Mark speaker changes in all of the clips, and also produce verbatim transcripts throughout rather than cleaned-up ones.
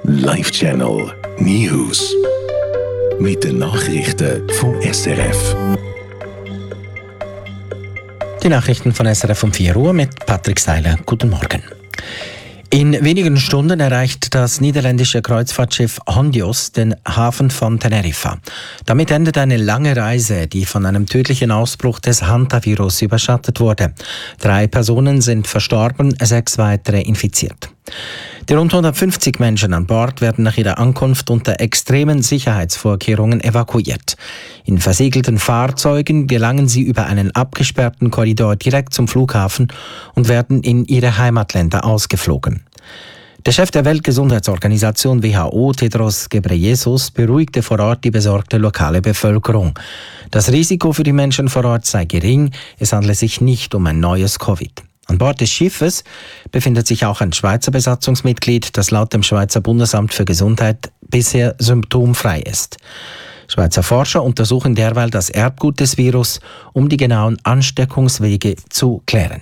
Speaker 1: Live Channel News. Mit den Nachrichten vom S R F.
Speaker 2: Die Nachrichten von S R F um vier Uhr mit Patrick Seiler. Guten Morgen. In wenigen Stunden erreicht das niederländische Kreuzfahrtschiff Hondios den Hafen von Teneriffa. Damit endet eine lange Reise, die von einem tödlichen Ausbruch des Hantavirus überschattet wurde. Drei Personen sind verstorben, sechs weitere infiziert. Die rund hundertfünfzig Menschen an Bord werden nach ihrer Ankunft unter extremen Sicherheitsvorkehrungen evakuiert. In versiegelten Fahrzeugen gelangen sie über einen abgesperrten Korridor direkt zum Flughafen und werden in ihre Heimatländer ausgeflogen. Der Chef der Weltgesundheitsorganisation W H O, Tedros Ghebreyesus, beruhigte vor Ort die besorgte lokale Bevölkerung. Das Risiko für die Menschen vor Ort sei gering, es handle sich nicht um ein neues Covid. An Bord des Schiffes befindet sich auch ein Schweizer Besatzungsmitglied, das laut dem Schweizer Bundesamt für Gesundheit bisher symptomfrei ist. Schweizer Forscher untersuchen derweil das Erbgut des Virus, um die genauen Ansteckungswege zu klären.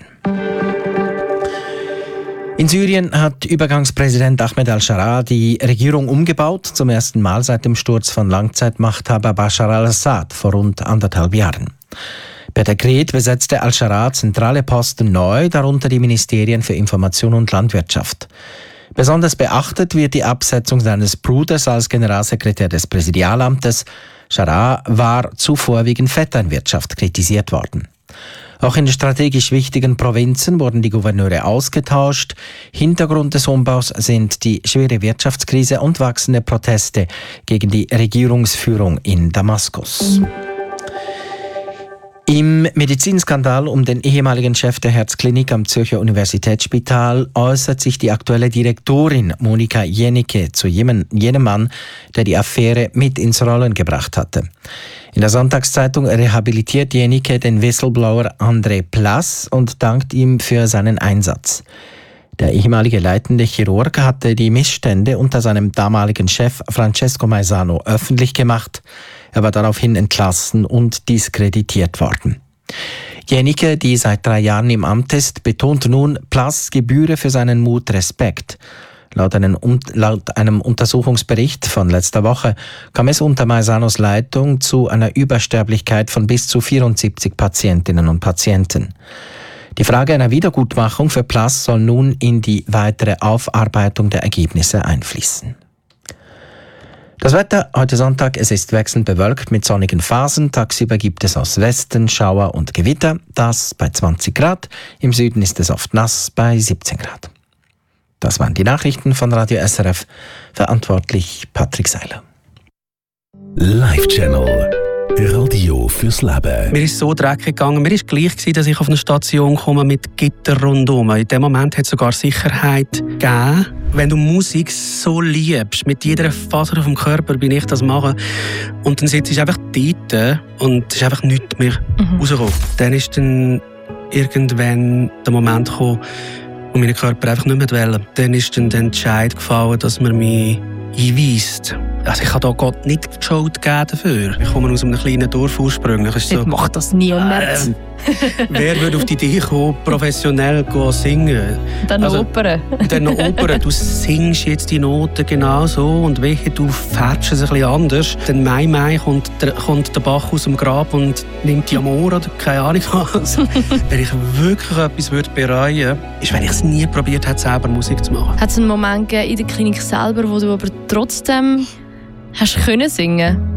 Speaker 2: In Syrien hat Übergangspräsident Ahmed al-Sharaa die Regierung umgebaut, zum ersten Mal seit dem Sturz von Langzeitmachthaber Bashar al-Assad vor rund anderthalb Jahren. Per Dekret besetzte al-Sharaa zentrale Posten neu, darunter die Ministerien für Information und Landwirtschaft. Besonders beachtet wird die Absetzung seines Bruders als Generalsekretär des Präsidialamtes. Sharaa war zuvor wegen Vetternwirtschaft kritisiert worden. Auch in den strategisch wichtigen Provinzen wurden die Gouverneure ausgetauscht. Hintergrund des Umbaus sind die schwere Wirtschaftskrise und wachsende Proteste gegen die Regierungsführung in Damaskus. Im Medizinskandal um den ehemaligen Chef der Herzklinik am Zürcher Universitätsspital äußert sich die aktuelle Direktorin Monika Jennecke zu jenem, jenem Mann, der die Affäre mit ins Rollen gebracht hatte. In der Sonntagszeitung rehabilitiert Jennecke den Whistleblower André Plass und dankt ihm für seinen Einsatz. Der ehemalige leitende Chirurg hatte die Missstände unter seinem damaligen Chef Francesco Maisano öffentlich gemacht. Er war daraufhin entlassen und diskreditiert worden. Jennecke, die seit drei Jahren im Amt ist, betont nun, Plass gebühre für seinen Mut Respekt. Laut einem, laut einem Untersuchungsbericht von letzter Woche kam es unter Maisanos Leitung zu einer Übersterblichkeit von bis zu vierundsiebzig Patientinnen und Patienten. Die Frage einer Wiedergutmachung für Plass soll nun in die weitere Aufarbeitung der Ergebnisse einfließen. Das Wetter heute Sonntag, es ist wechselnd bewölkt mit sonnigen Phasen. Tagsüber gibt es aus Westen Schauer und Gewitter, das bei zwanzig Grad. Im Süden ist es oft nass bei siebzehn Grad. Das waren die Nachrichten von Radio S R F. Verantwortlich Patrick Seiler.
Speaker 1: Live Channel Radio fürs Leben.
Speaker 3: Mir ist so dreckig gegangen. Mir ist gleich gewesen, dass ich auf eine Station komme mit Gitter rundum. In dem Moment hat es sogar Sicherheit gegeben. Wenn du Musik so liebst, mit jeder Faser auf dem Körper bin ich das machen. Und dann sitzt du einfach dort und es ist einfach nichts mehr mhm. rausgekommen. Dann ist dann irgendwann der Moment gekommen, wo mein Körper einfach nicht mehr wollte. Dann ist dann der Entscheid gefallen, dass man mich einweist. Also ich habe da Gott nicht die Schuld gegeben dafür. Ich komme aus einem kleinen Dorf ursprünglich.
Speaker 4: Ich so, macht das niemand. Äh,
Speaker 3: wer würde auf die Idee kommen, professionell singen?
Speaker 4: Dann noch also, Opern.
Speaker 3: Dann noch Opern. Du singst jetzt die Noten genau so und wehe, du färbst es ein bisschen anders. Dann Mai Mai kommt der, kommt der Bach aus dem Grab und nimmt die Amor oder keine Ahnung was. Wenn ich wirklich etwas würde bereuen würde, ist, wenn ich es nie probiert hätte, selber Musik zu machen.
Speaker 4: Hat es einen Moment gegeben in der Klinik selber, wo du aber trotzdem hast können singen?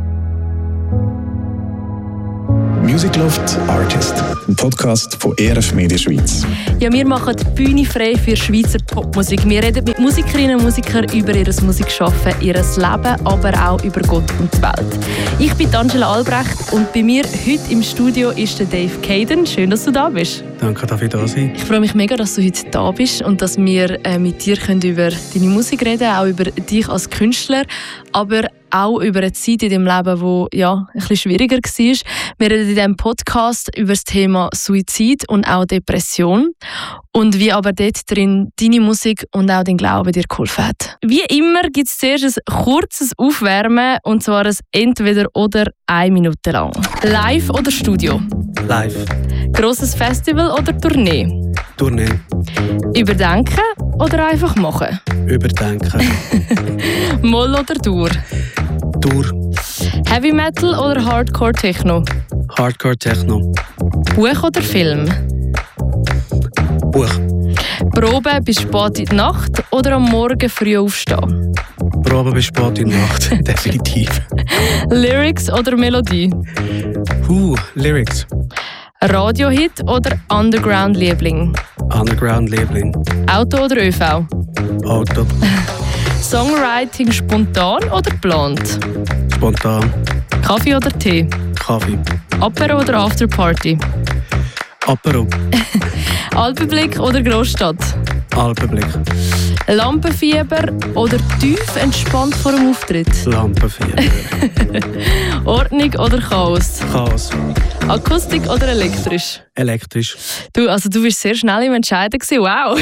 Speaker 5: Music Loft Artist, ein Podcast von E R F Media Schweiz.
Speaker 4: Ja, wir machen die Bühne frei für Schweizer Popmusik. Wir reden mit Musikerinnen und Musikern über ihr Musikschaffen, ihr Leben, aber auch über Gott und die Welt. Ich bin Angela Albrecht und bei mir heute im Studio ist der Dave Caden. Schön, dass du da bist.
Speaker 3: Danke, dass ich da sein.
Speaker 4: Ich freue mich mega, dass du heute da bist und dass wir äh, mit dir können über deine Musik reden, auch über dich als Künstler, aber auch über eine Zeit in deinem Leben, die ja, ein bisschen schwieriger war. Wir reden in diesem Podcast über das Thema Suizid und auch Depression und wie aber dort drin deine Musik und auch dein Glaube dir geholfen hat. Wie immer gibt es zuerst ein kurzes Aufwärmen, und zwar ein Entweder-oder eine Minute lang. Live oder Studio?
Speaker 3: Live.
Speaker 4: Grosses Festival oder Tournee?
Speaker 3: Tournee.
Speaker 4: Überdenken oder einfach machen?
Speaker 3: Überdenken.
Speaker 4: Moll oder Dur?
Speaker 3: Dur.
Speaker 4: Heavy Metal oder Hardcore Techno?
Speaker 3: Hardcore Techno.
Speaker 4: Buch oder Film?
Speaker 3: Buch.
Speaker 4: Proben bis spät in die Nacht oder am Morgen früh aufstehen?
Speaker 3: Proben bis spät in die Nacht. Definitiv.
Speaker 4: Lyrics oder Melodie?
Speaker 3: Uh, Lyrics.
Speaker 4: Radiohit oder Underground-Liebling?
Speaker 3: Underground-Liebling.
Speaker 4: Auto oder ÖV?
Speaker 3: Auto.
Speaker 4: Songwriting spontan oder geplant?
Speaker 3: Spontan.
Speaker 4: Kaffee oder Tee?
Speaker 3: Kaffee.
Speaker 4: Apero oder Afterparty?
Speaker 3: Apero.
Speaker 4: Alpenblick oder Großstadt?
Speaker 3: Alpenblick.
Speaker 4: Lampenfieber oder tief entspannt vor dem Auftritt?
Speaker 3: Lampenfieber.
Speaker 4: Ordnung oder Chaos?
Speaker 3: Chaos.
Speaker 4: Akustik oder elektrisch?
Speaker 3: Elektrisch.
Speaker 4: Du, also du bist sehr schnell im Entscheiden gewesen. Wow!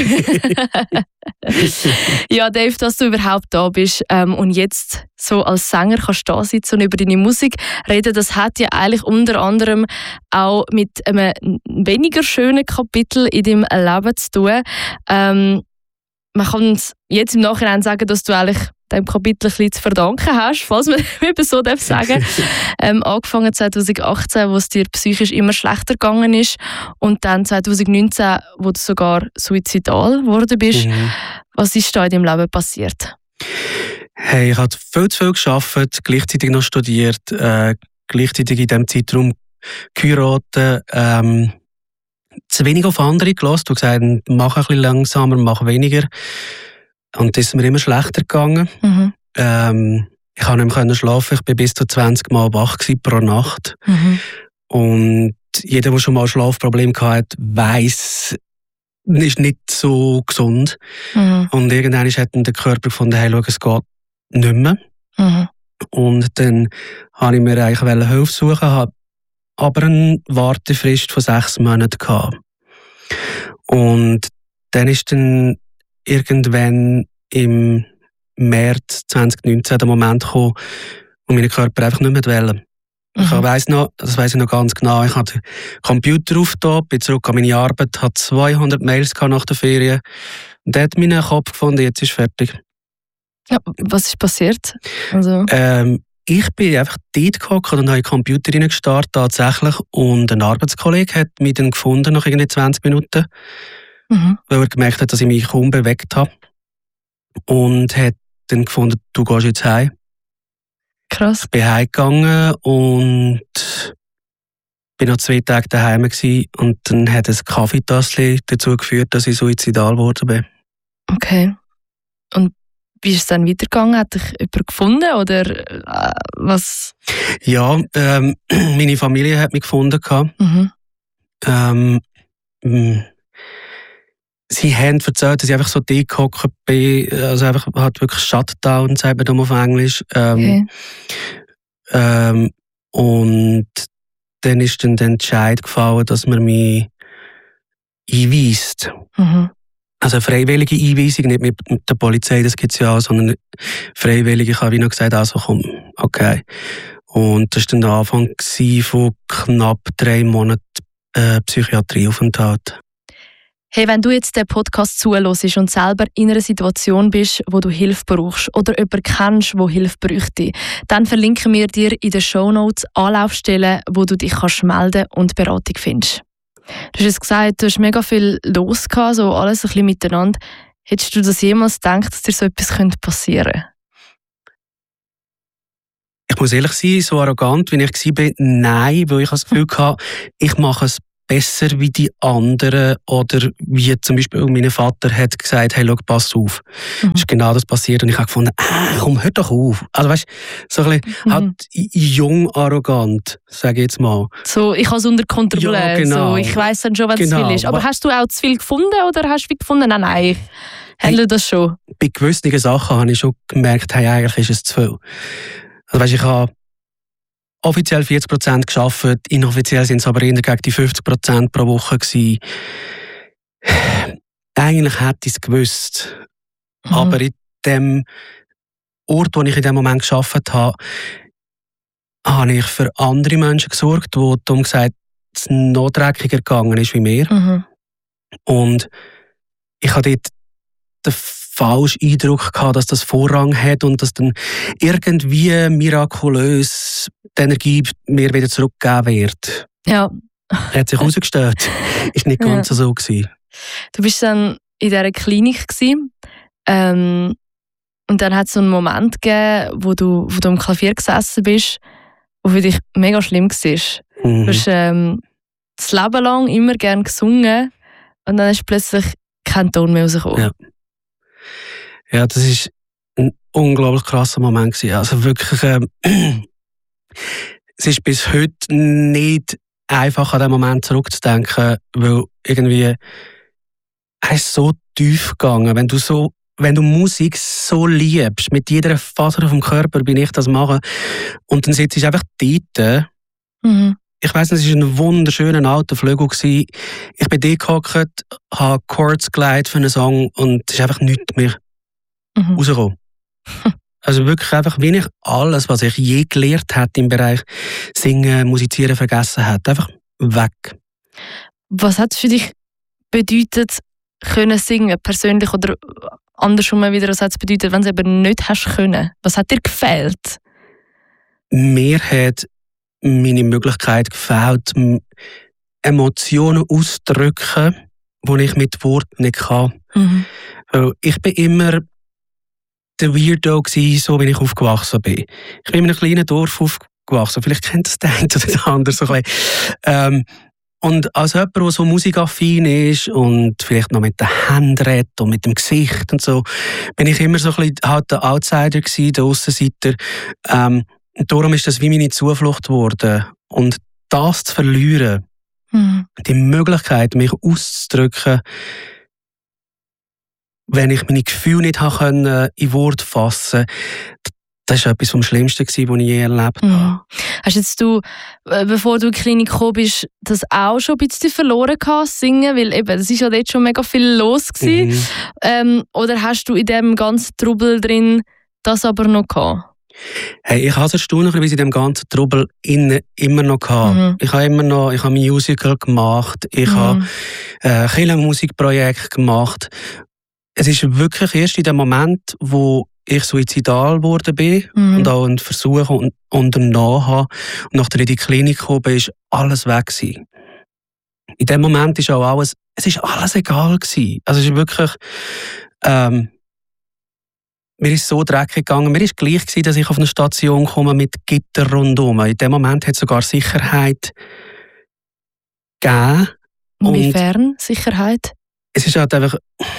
Speaker 4: Ja, Dave, dass du überhaupt da bist ähm, und jetzt so als Sänger kannst da sitzen und über deine Musik reden, das hat ja eigentlich unter anderem auch mit einem weniger schönen Kapitel in deinem Leben zu tun. Ähm, man kann jetzt im Nachhinein sagen, dass du eigentlich dem Kapitel ein bisschen zu verdanken hast, falls man eben so darf sagen. ähm, angefangen zwanzig achtzehn, wo es dir psychisch immer schlechter gegangen ist, und dann zwanzig neunzehn, wo du sogar suizidal geworden bist.
Speaker 3: Mhm.
Speaker 4: Was ist da in deinem Leben passiert?
Speaker 3: Hey, ich habe viel zu viel gearbeitet, gleichzeitig noch studiert, äh, gleichzeitig in diesem Zeitraum geheiratet, ähm, zu wenig auf andere gelassen. Du hast gesagt, mach ein bisschen langsamer, mach weniger. Und das ist mir immer schlechter gegangen. Mhm. Ähm, ich konnte nicht mehr schlafen. Ich war bis zu zwanzig Mal wach pro Nacht. Mhm. Und jeder, der schon mal Schlafprobleme hatte, weiss, es ist nicht so gesund. Mhm. Und irgendwann hat dann der Körper gefunden, hey, schau, es geht nicht mehr. Mhm. Und dann wollte ich mir eigentlich Hilfe suchen, habe aber eine Wartefrist von sechs Monaten gehabt. Und dann ist dann irgendwann im März zwanzig neunzehn der Moment gekommen, wo mein Körper einfach nicht mehr wollte. Mhm. Ich weiss noch, das weiss ich noch ganz genau, ich hatte den Computer aufgetan, bin zurück an meine Arbeit, hatte zweihundert Mails nach der Ferien und dann hat meinen Kopf gefunden, jetzt ist fertig.
Speaker 4: Ja, was ist passiert? Also.
Speaker 3: Ähm, ich bin einfach dort gehockt und habe in den Computer reingestartet, tatsächlich, und ein Arbeitskollege hat mich dann gefunden nach irgendwie zwanzig Minuten. Mhm. Weil er gemerkt hat, dass ich mich kaum bewegt habe. Und hat dann gefunden, du gehst jetzt heim.
Speaker 4: Krass.
Speaker 3: Ich bin heimgegangen und bin noch zwei Tage daheim gewesen. Und dann hat ein Kaffeetassel dazu geführt, dass ich suizidal geworden bin.
Speaker 4: Okay. Und wie ist es dann weitergegangen? Hat dich jemand gefunden oder äh, was?
Speaker 3: Ja, ähm, meine Familie hat mich gefunden. Mhm. Ähm, Sie haben erzählt, dass ich einfach so dick gehockt bin, also einfach halt wirklich Shutdown, sagt man auf Englisch. Ähm, okay. ähm, und dann ist dann der Entscheid gefallen, dass man mich einweist. Mhm. Also eine freiwillige Einweisung, nicht mit der Polizei, das gibt es ja auch, sondern freiwillig. Ich habe wie noch gesagt, also komm, okay. Und das war dann der Anfang von knapp drei Monaten äh, Psychiatrieaufenthalt.
Speaker 4: Hey, wenn du jetzt den Podcast zuhörst und selber in einer Situation bist, wo du Hilfe brauchst oder jemanden kennst, der Hilfe bräuchte, dann verlinken wir dir in den Shownotes Anlaufstellen, wo du dich kannst melden und Beratung findest. Du hast jetzt gesagt, du hast mega viel los gehabt, so alles ein bisschen miteinander. Hättest du das jemals gedacht, dass dir so etwas passieren könnte?
Speaker 3: Ich muss ehrlich sein, so arrogant, wie ich war, nein, weil ich das Gefühl hatte, ich mache es besser wie die anderen, oder wie zum Beispiel mein Vater hat gesagt, hey, schau, pass auf. Mhm. Das ist genau das passiert und ich habe gefunden, ah, komm, hör doch auf. Also weißt, so ein bisschen mhm. halt jung arrogant, sage ich jetzt mal.
Speaker 4: So, ich habe es unter Kontrolle, ja, genau. So, ich weiss dann schon, wenn genau. es viel ist. Aber hast du auch zu viel gefunden oder hast du gefunden, nein, nein, ich handle hey, das schon?
Speaker 3: Bei gewissen Sachen habe ich schon gemerkt, hey, eigentlich ist es zu viel. Also weißt, ich habe offiziell vierzig Prozent gearbeitet, inoffiziell sind es aber eher gegen die fünfzig Prozent pro Woche gewesen. Eigentlich hätte ich es gewusst. Mhm. Aber in dem Ort, wo ich in dem Moment gearbeitet habe, habe ich für andere Menschen gesorgt, wo darum gesagt es noch dreckiger gegangen ist wie mir. Mhm. Und ich habe dort den falschen Eindruck gehabt, dass das Vorrang hat und dass dann irgendwie mirakulös die Energie mir wieder zurückgegeben wird.
Speaker 4: Ja.
Speaker 3: Hat sich herausgestellt. Ist nicht ganz ja. so gewesen.
Speaker 4: Du bist dann in dieser Klinik gewesen, ähm, und dann hat es so einen Moment gegeben, wo du, wo du am Klavier gesessen bist, wo für dich mega schlimm war. Mhm. Du hast ähm, das Leben lang immer gerne gesungen und dann ist plötzlich kein Ton mehr rausgekommen.
Speaker 3: Ja. ja, das war ein unglaublich krasser Moment gewesen. Also wirklich, ähm, es ist bis heute nicht einfach an diesen Moment zurückzudenken, weil irgendwie er ist so tief gegangen. Wenn du, so, wenn du Musik so liebst, mit jeder Faser auf dem Körper bin ich das machen und dann sitzt du einfach dort.
Speaker 4: Mhm.
Speaker 3: Ich weiss nicht, es war ein wunderschöner alter Flügel. Ich bin dort gehockt, habe Chords geleitet für einen Song und es ist einfach nichts mehr mhm. rausgekommen. Also wirklich einfach, wie ich alles, was ich je gelernt habe im Bereich Singen, Musizieren, vergessen habe. Einfach weg.
Speaker 4: Was hat es für dich bedeutet, können singen, persönlich oder andersrum wieder, was hat es bedeutet, wenn du es eben nicht hast können? Was hat dir gefehlt?
Speaker 3: Mir hat meine Möglichkeit gefehlt, Emotionen auszudrücken, die ich mit Worten nicht kann.
Speaker 4: Mhm.
Speaker 3: Ich bin immer der Weirdo gewesen, so wie ich aufgewachsen bin. Ich bin in einem kleinen Dorf aufgewachsen. Vielleicht kennt das der eine oder der andere so ein bisschen. Ähm, und als jemand, der so musikaffin ist und vielleicht noch mit den Händen redet und mit dem Gesicht und so, bin ich immer so ein bisschen halt der Outsider gewesen, der Aussenseiter. Ähm, und darum ist das wie meine Zuflucht geworden. Und das zu verlieren,
Speaker 4: mhm.
Speaker 3: die Möglichkeit, mich auszudrücken, wenn ich meine Gefühle nicht in Worte fassen konnte, das war etwas vom Schlimmsten, was ich je erlebt habe.
Speaker 4: Mhm. Hast jetzt du, bevor du in die Klinik gekommen bist, das auch schon ein bisschen verloren gehabt, singen? Weil eben, es war ja dort schon mega viel los gewesen.
Speaker 3: Mhm.
Speaker 4: Ähm, oder hast du in diesem ganzen Trubel drin das aber noch gehabt?
Speaker 3: Hey, ich habe es erstaunlicherweise in diesem ganzen Trubel in, immer noch gehabt.
Speaker 4: Mhm.
Speaker 3: Ich habe immer noch, ich habe Musical gemacht, ich
Speaker 4: mhm.
Speaker 3: habe äh, Kirchenmusikprojekte gemacht. Es ist wirklich erst in dem Moment, wo ich suizidal geworden bin
Speaker 4: mhm.
Speaker 3: und auch einen Versuch un- unternommen habe und nachdem in die Klinik gekommen bin, ist alles weg gewesen. In dem Moment ist auch alles, es ist alles egal gewesen. Also es ist wirklich, ähm, mir ist so dreckig gegangen. Mir ist gleich gewesen, dass ich auf eine Station komme mit Gitter rundum. In dem Moment hat es sogar Sicherheit gegeben.
Speaker 4: Inwiefern Sicherheit?
Speaker 3: Es ist halt einfach,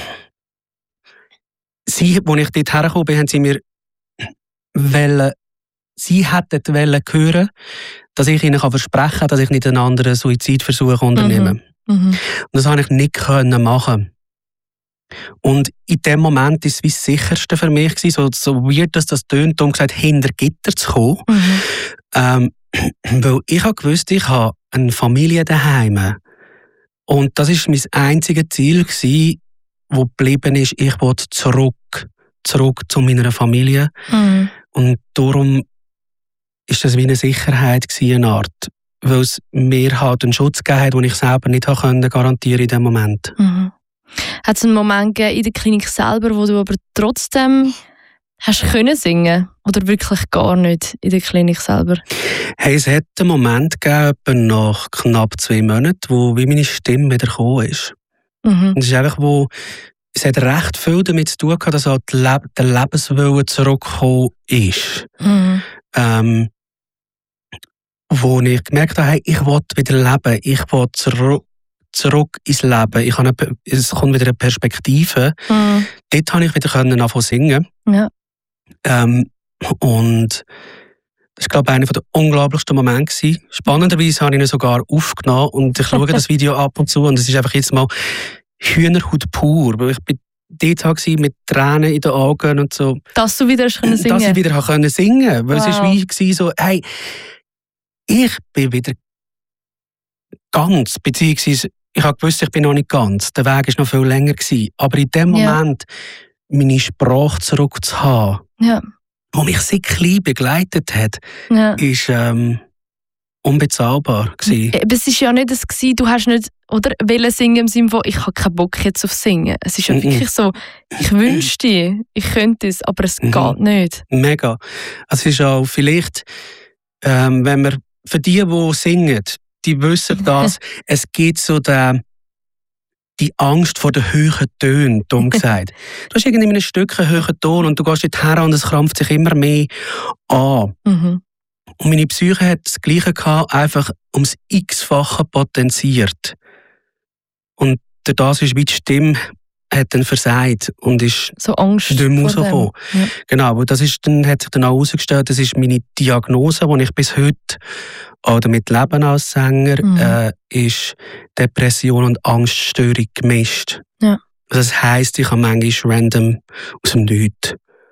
Speaker 3: sie, als ich dort hergekommen bin, haben sie mir wollen, sie hätten wollen hören, dass ich ihnen versprechen kann, dass ich nicht einen anderen Suizidversuch unternehme.
Speaker 4: Mhm. Mhm.
Speaker 3: Und das konnte ich nicht können machen. Und in dem Moment war es wie das Sicherste für mich, so, so weird, dass das tönt, um gesagt, hinter Gitter zu kommen.
Speaker 4: Mhm.
Speaker 3: Ähm, weil ich habe gewusst, ich habe eine Familie daheim. Und das war mein einziges Ziel, das geblieben ist, ich wollte zurück, zurück zu meiner Familie.
Speaker 4: Mhm.
Speaker 3: Und darum war das wie eine Sicherheit, eine Art. Weil es mir halt einen Schutz gegeben hat, den ich selber nicht garantieren konnte in diesem Moment.
Speaker 4: Mhm. Hat es einen Moment gegeben in der Klinik selber, wo du aber trotzdem hast können singen? Oder wirklich gar nicht in der Klinik selber?
Speaker 3: Hey, es hat einen Moment gegeben, nach knapp zwei Monaten, wo wie meine Stimme wieder gekommen ist.
Speaker 4: Mhm.
Speaker 3: Und es ist einfach, wo es hat recht viel damit zu tun gehabt, dass halt der Lebenswille zurückgekommen ist.
Speaker 4: Mhm.
Speaker 3: Ähm, wo ich gemerkt habe, hey, ich will wieder leben, ich will zurück, zurück ins Leben. Ich habe eine, es kommt wieder eine Perspektive.
Speaker 4: Mhm.
Speaker 3: Dort konnte ich wieder anfangen zu singen.
Speaker 4: Ja.
Speaker 3: Ähm, und das war, glaube ich, einer der unglaublichsten Momente. Spannenderweise habe ich ihn sogar aufgenommen und ich schaue das Video ab und zu und es ist einfach jetzt mal Hühnerhaut pur. Weil ich bin dort war mit Tränen in den Augen und so.
Speaker 4: Dass du wieder hast können singen?
Speaker 3: Dass ich wieder konnte singen. Weil
Speaker 4: wow.
Speaker 3: es war wie so, hey, ich bin wieder ganz, beziehungsweise ich habe gewusst, ich bin noch nicht ganz. Der Weg war noch viel länger gewesen. Aber in dem
Speaker 4: ja.
Speaker 3: Moment, meine Sprache zurückzuhaben,
Speaker 4: ja.
Speaker 3: die mich sehr klein begleitet hat,
Speaker 4: ja.
Speaker 3: ist ähm, unbezahlbar gewesen.
Speaker 4: Aber es war ja nicht das gewesen, du hast nicht, oder, wollen singen im Sinne von, ich habe keinen Bock jetzt auf Singen. Es ist ja
Speaker 3: Mhm.
Speaker 4: wirklich so, ich wünschte, ich könnte es, aber es
Speaker 3: Mhm.
Speaker 4: geht nicht.
Speaker 3: Mega. Es ist auch vielleicht, ähm, wenn wir, für die, die singen, die wissen das, es gibt so den, die Angst vor den hohen Tönen, dumm gesagt. Du hast irgendwie in einem Stück einen hohen Ton und du gehst dort her und es krampft sich immer mehr an.
Speaker 4: Mhm.
Speaker 3: Und meine Psyche hat das Gleiche gehabt, einfach ums x-fache potenziert. Und durch das ist wie die Stimme hat dann versagt und ist
Speaker 4: So Angst
Speaker 3: nicht mehr
Speaker 4: vor
Speaker 3: rausgekommen.
Speaker 4: dem. Ja.
Speaker 3: Genau, aber das ist dann, hat sich dann auch herausgestellt, das ist meine Diagnose, die ich bis heute auch damit lebe als Sänger,
Speaker 4: Mhm.
Speaker 3: äh, ist Depression und Angststörung gemischt.
Speaker 4: Ja.
Speaker 3: Das heisst, ich habe manchmal random aus dem Nichts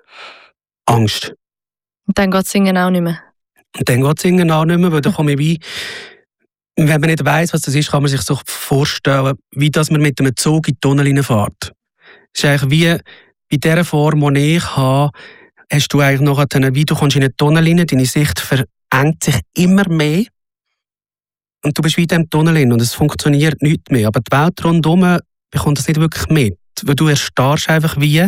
Speaker 3: Angst.
Speaker 4: Und dann geht Singen auch nicht mehr.
Speaker 3: Und dann geht Singen auch nicht mehr, weil dann komme ich wie, wenn man nicht weiss, was das ist, kann man sich so vorstellen, wie dass man mit einem Zug in die Tunnel hineinfährt. Es ist eigentlich wie bei dieser Form, die ich habe, hast du eigentlich noch eine, wie du kommst in eine Tunnel rein, deine Sicht verengt sich immer mehr und du bist wie in diesem Tunnel rein und es funktioniert nicht mehr. Aber die Welt rundherum bekommt das nicht wirklich mit, weil du erstarrst einfach wie,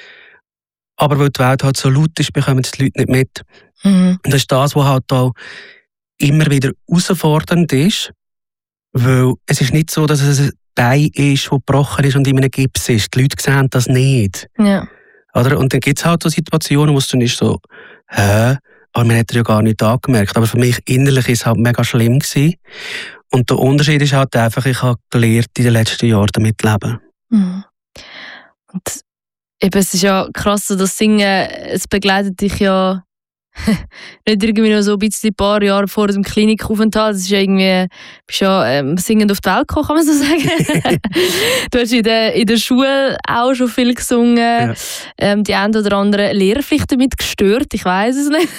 Speaker 3: aber weil die Welt halt so laut ist, bekommen es die Leute nicht mit.
Speaker 4: Mhm.
Speaker 3: Und das ist das, was halt auch immer wieder herausfordernd ist, weil es ist nicht so, dass es ein Bein ist, das gebrochen ist und in einem Gips ist. Die Leute sehen das nicht.
Speaker 4: Ja.
Speaker 3: Oder? Und dann gibt es halt so Situationen, wo es dann ist so, hä? Aber man hat es ja gar nicht angemerkt. Aber für mich innerlich war es halt mega schlimm gewesen. Und der Unterschied ist halt einfach, ich habe gelernt, in den letzten Jahren damit zu leben.
Speaker 4: Mhm. Und eben, es ist ja krass, so das Singen, es begleitet dich ja nicht irgendwie noch so ein bisschen ein paar Jahre vor dem Klinikaufenthalt. Es ist ja irgendwie, bist ja ähm, singend auf die Welt gekommen, kann man so sagen. Du hast in der, in der Schule auch schon viel gesungen.
Speaker 3: Ja.
Speaker 4: Ähm, die einen oder anderen Lehrer vielleicht damit gestört, ich weiß es nicht.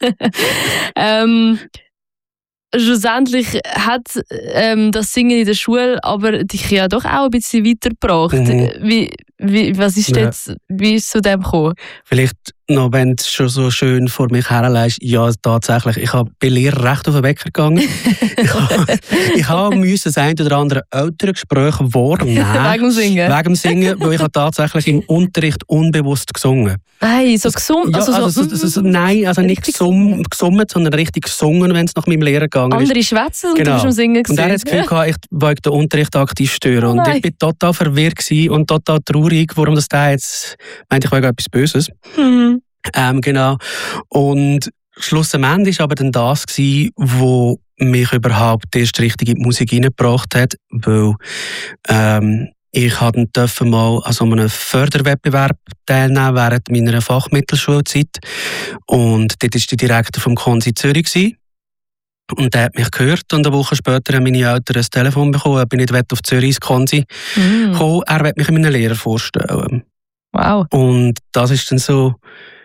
Speaker 4: ähm, schlussendlich hat ähm, das Singen in der Schule aber dich ja doch auch ein bisschen weitergebracht.
Speaker 3: Mhm.
Speaker 4: Wie, wie, was ist
Speaker 3: Ja.
Speaker 4: jetzt, wie ist es zu dem gekommen?
Speaker 3: Vielleicht noch, wenn du schon so schön vor mich herlegst, ja, tatsächlich, ich habe bei Lehrer recht auf den Wecker gegangen. ich habe, ich habe müssen das ein oder andere Elterngespräch wahrnehmen.
Speaker 4: Wegen dem Singen?
Speaker 3: Wegen dem Singen, weil ich habe tatsächlich im Unterricht unbewusst gesungen.
Speaker 4: Nein, so gesungen?
Speaker 3: Ja,
Speaker 4: Also,
Speaker 3: also,
Speaker 4: so,
Speaker 3: so, so, so, nein, also nicht
Speaker 4: richtig
Speaker 3: gesum, gesummt, sondern richtig gesungen, wenn es nach meinem Lehrer gegangen ist.
Speaker 4: andere schwätzen und
Speaker 3: Genau.
Speaker 4: du bist am Singen
Speaker 3: Und er hat das
Speaker 4: gewesen.
Speaker 3: Gefühl gehabt, ich wollte den Unterricht aktiv stören.
Speaker 4: Oh
Speaker 3: Und
Speaker 4: nein.
Speaker 3: ich bin total verwirrt gewesen und total traurig, warum das da jetzt meinte, ich wollte etwas Böses.
Speaker 4: Mhm.
Speaker 3: Ähm, genau. Und schlussendlich war aber dann das, gewesen, wo mich überhaupt erst richtig in die Musik hineingebracht hat, weil ähm, ich durfte mal an so einem Förderwettbewerb teilnehmen während meiner Fachmittelschulzeit. Und dort war der Direktor vom Konsi Zürich gewesen. Und der hat mich gehört und eine Woche später haben meine Eltern ein Telefon bekommen. Ich bin nicht auf Zürich ins Konsi
Speaker 4: Mhm.
Speaker 3: gekommen. Er wollte mich meinen Lehrer vorstellen.
Speaker 4: Wow.
Speaker 3: Und das ist dann so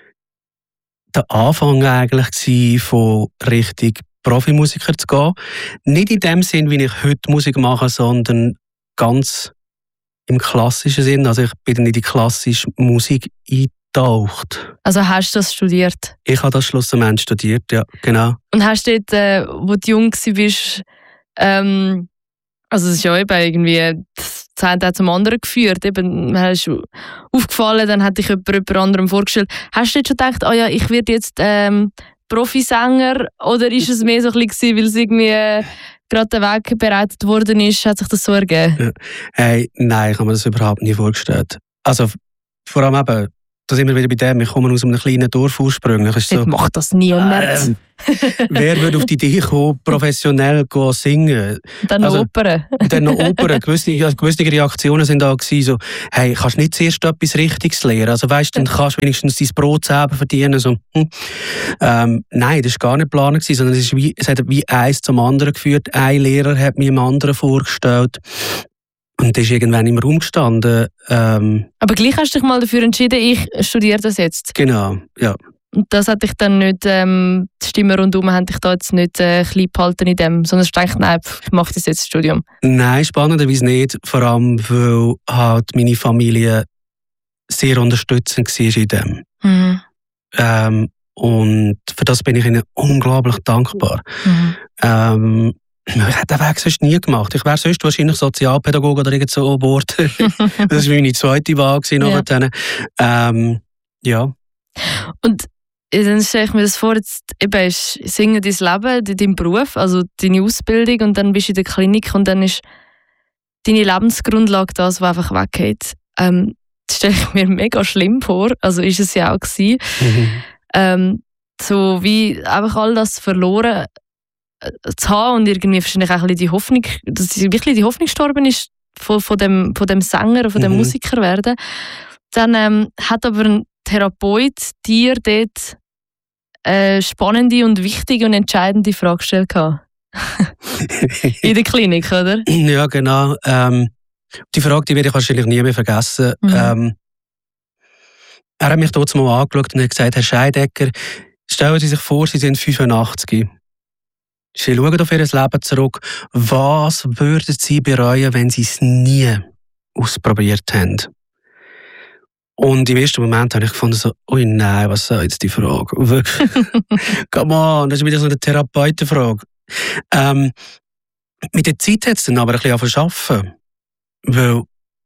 Speaker 3: der Anfang eigentlich gewesen, von richtig Profimusiker zu gehen. Nicht in dem Sinn, wie ich heute Musik mache, sondern ganz im klassischen Sinn. Also ich bin dann in die klassische Musik eingetaucht.
Speaker 4: Also hast du das studiert?
Speaker 3: Ich habe das schlussendlich studiert, ja, genau.
Speaker 4: Und hast du dort, äh, wo du jung warst, ähm, also es ist ja eben irgendwie das eine hat zum anderen geführt. Eben, man ist aufgefallen, dann hat dich jemand, jemand anderem vorgestellt. Hast du jetzt schon gedacht, oh ja, ich werde jetzt ähm, Profisänger? Oder ist es mehr so ein bisschen, weil es irgendwie äh, gerade der Weg bereitet worden ist, hat sich das so ergeben?
Speaker 3: Hey, nein, ich habe mir das überhaupt nie vorgestellt. Also vor allem eben, da sind wir wieder bei dem, ich komme aus einem kleinen Dorf ursprünglich. Ist so,
Speaker 4: Dort macht das niemand.
Speaker 3: äh, wer würde auf die Idee kommen, professionell zu singen?
Speaker 4: Dann noch
Speaker 3: also-
Speaker 4: Opern.
Speaker 3: Und dann noch Opern. Gewisse, ja, gewisse Reaktionen sind da gewesen, so, hey, kannst du nicht zuerst etwas Richtiges lernen? Also weißt du, dann kannst du wenigstens dein Brot selber verdienen. So, hm. ähm, nein, das war gar nicht geplant, sondern es, ist wie, es hat wie eins zum anderen geführt. Ein Lehrer hat mir einem anderen vorgestellt. Und das ist irgendwann im Raum gestanden. Ähm,
Speaker 4: Aber gleich hast du dich mal dafür entschieden, ich studiere das jetzt.
Speaker 3: genau, ja.
Speaker 4: Und das hat dich dann nicht, ähm, die Stimmen rundherum haben dich da jetzt nicht äh, klein behalten in dem, sondern du denkst, nein, pff, ich mache das jetzt das Studium.
Speaker 3: Nein, spannenderweise nicht. Vor allem, weil halt meine Familie sehr unterstützend war in dem.
Speaker 4: Mhm.
Speaker 3: Ähm, Und für das bin ich ihnen unglaublich dankbar. Mhm. Ähm, ich hätte den Weg sonst nie gemacht. Ich wäre sonst wahrscheinlich Sozialpädagoge oder irgend so geworden. Das war meine zweite Wahl. Ja. Ähm, ja.
Speaker 4: Und dann stelle ich mir das vor, jetzt eben ist Singen dein Leben, dein Beruf, also deine Ausbildung, und dann bist du in der Klinik und dann ist deine Lebensgrundlage das, was einfach weggeht. Ähm, das stelle ich mir mega schlimm vor, also ist es ja auch gewesen. Mhm. Ähm, so wie einfach all das verloren äh, zu haben und irgendwie wahrscheinlich auch ein bisschen die Hoffnung, dass wirklich die Hoffnung gestorben ist von, von, dem, von dem Sänger, von dem mhm. Musiker werden. Dann ähm, hat aber ein Therapeut dir dort eine spannende und wichtige und entscheidende Frage gestellt. In der Klinik, oder?
Speaker 3: Ja, genau. Ähm, die Frage, die werde ich wahrscheinlich nie mehr vergessen. Mhm. Ähm, er hat mich dort mal angeschaut und hat gesagt, Herr Scheidegger, stellen Sie sich vor, Sie sind fünfundachtzig. Sie schauen auf Ihr Leben zurück. Was würden Sie bereuen, wenn Sie es nie ausprobiert haben? Und im ersten Moment habe ich gefunden, so, ui nein, was soll jetzt die Frage? Wirklich? Come on, das ist wieder so eine Therapeutenfrage. Ähm, mit der Zeit hat es dann aber ein bisschen angefangen, weil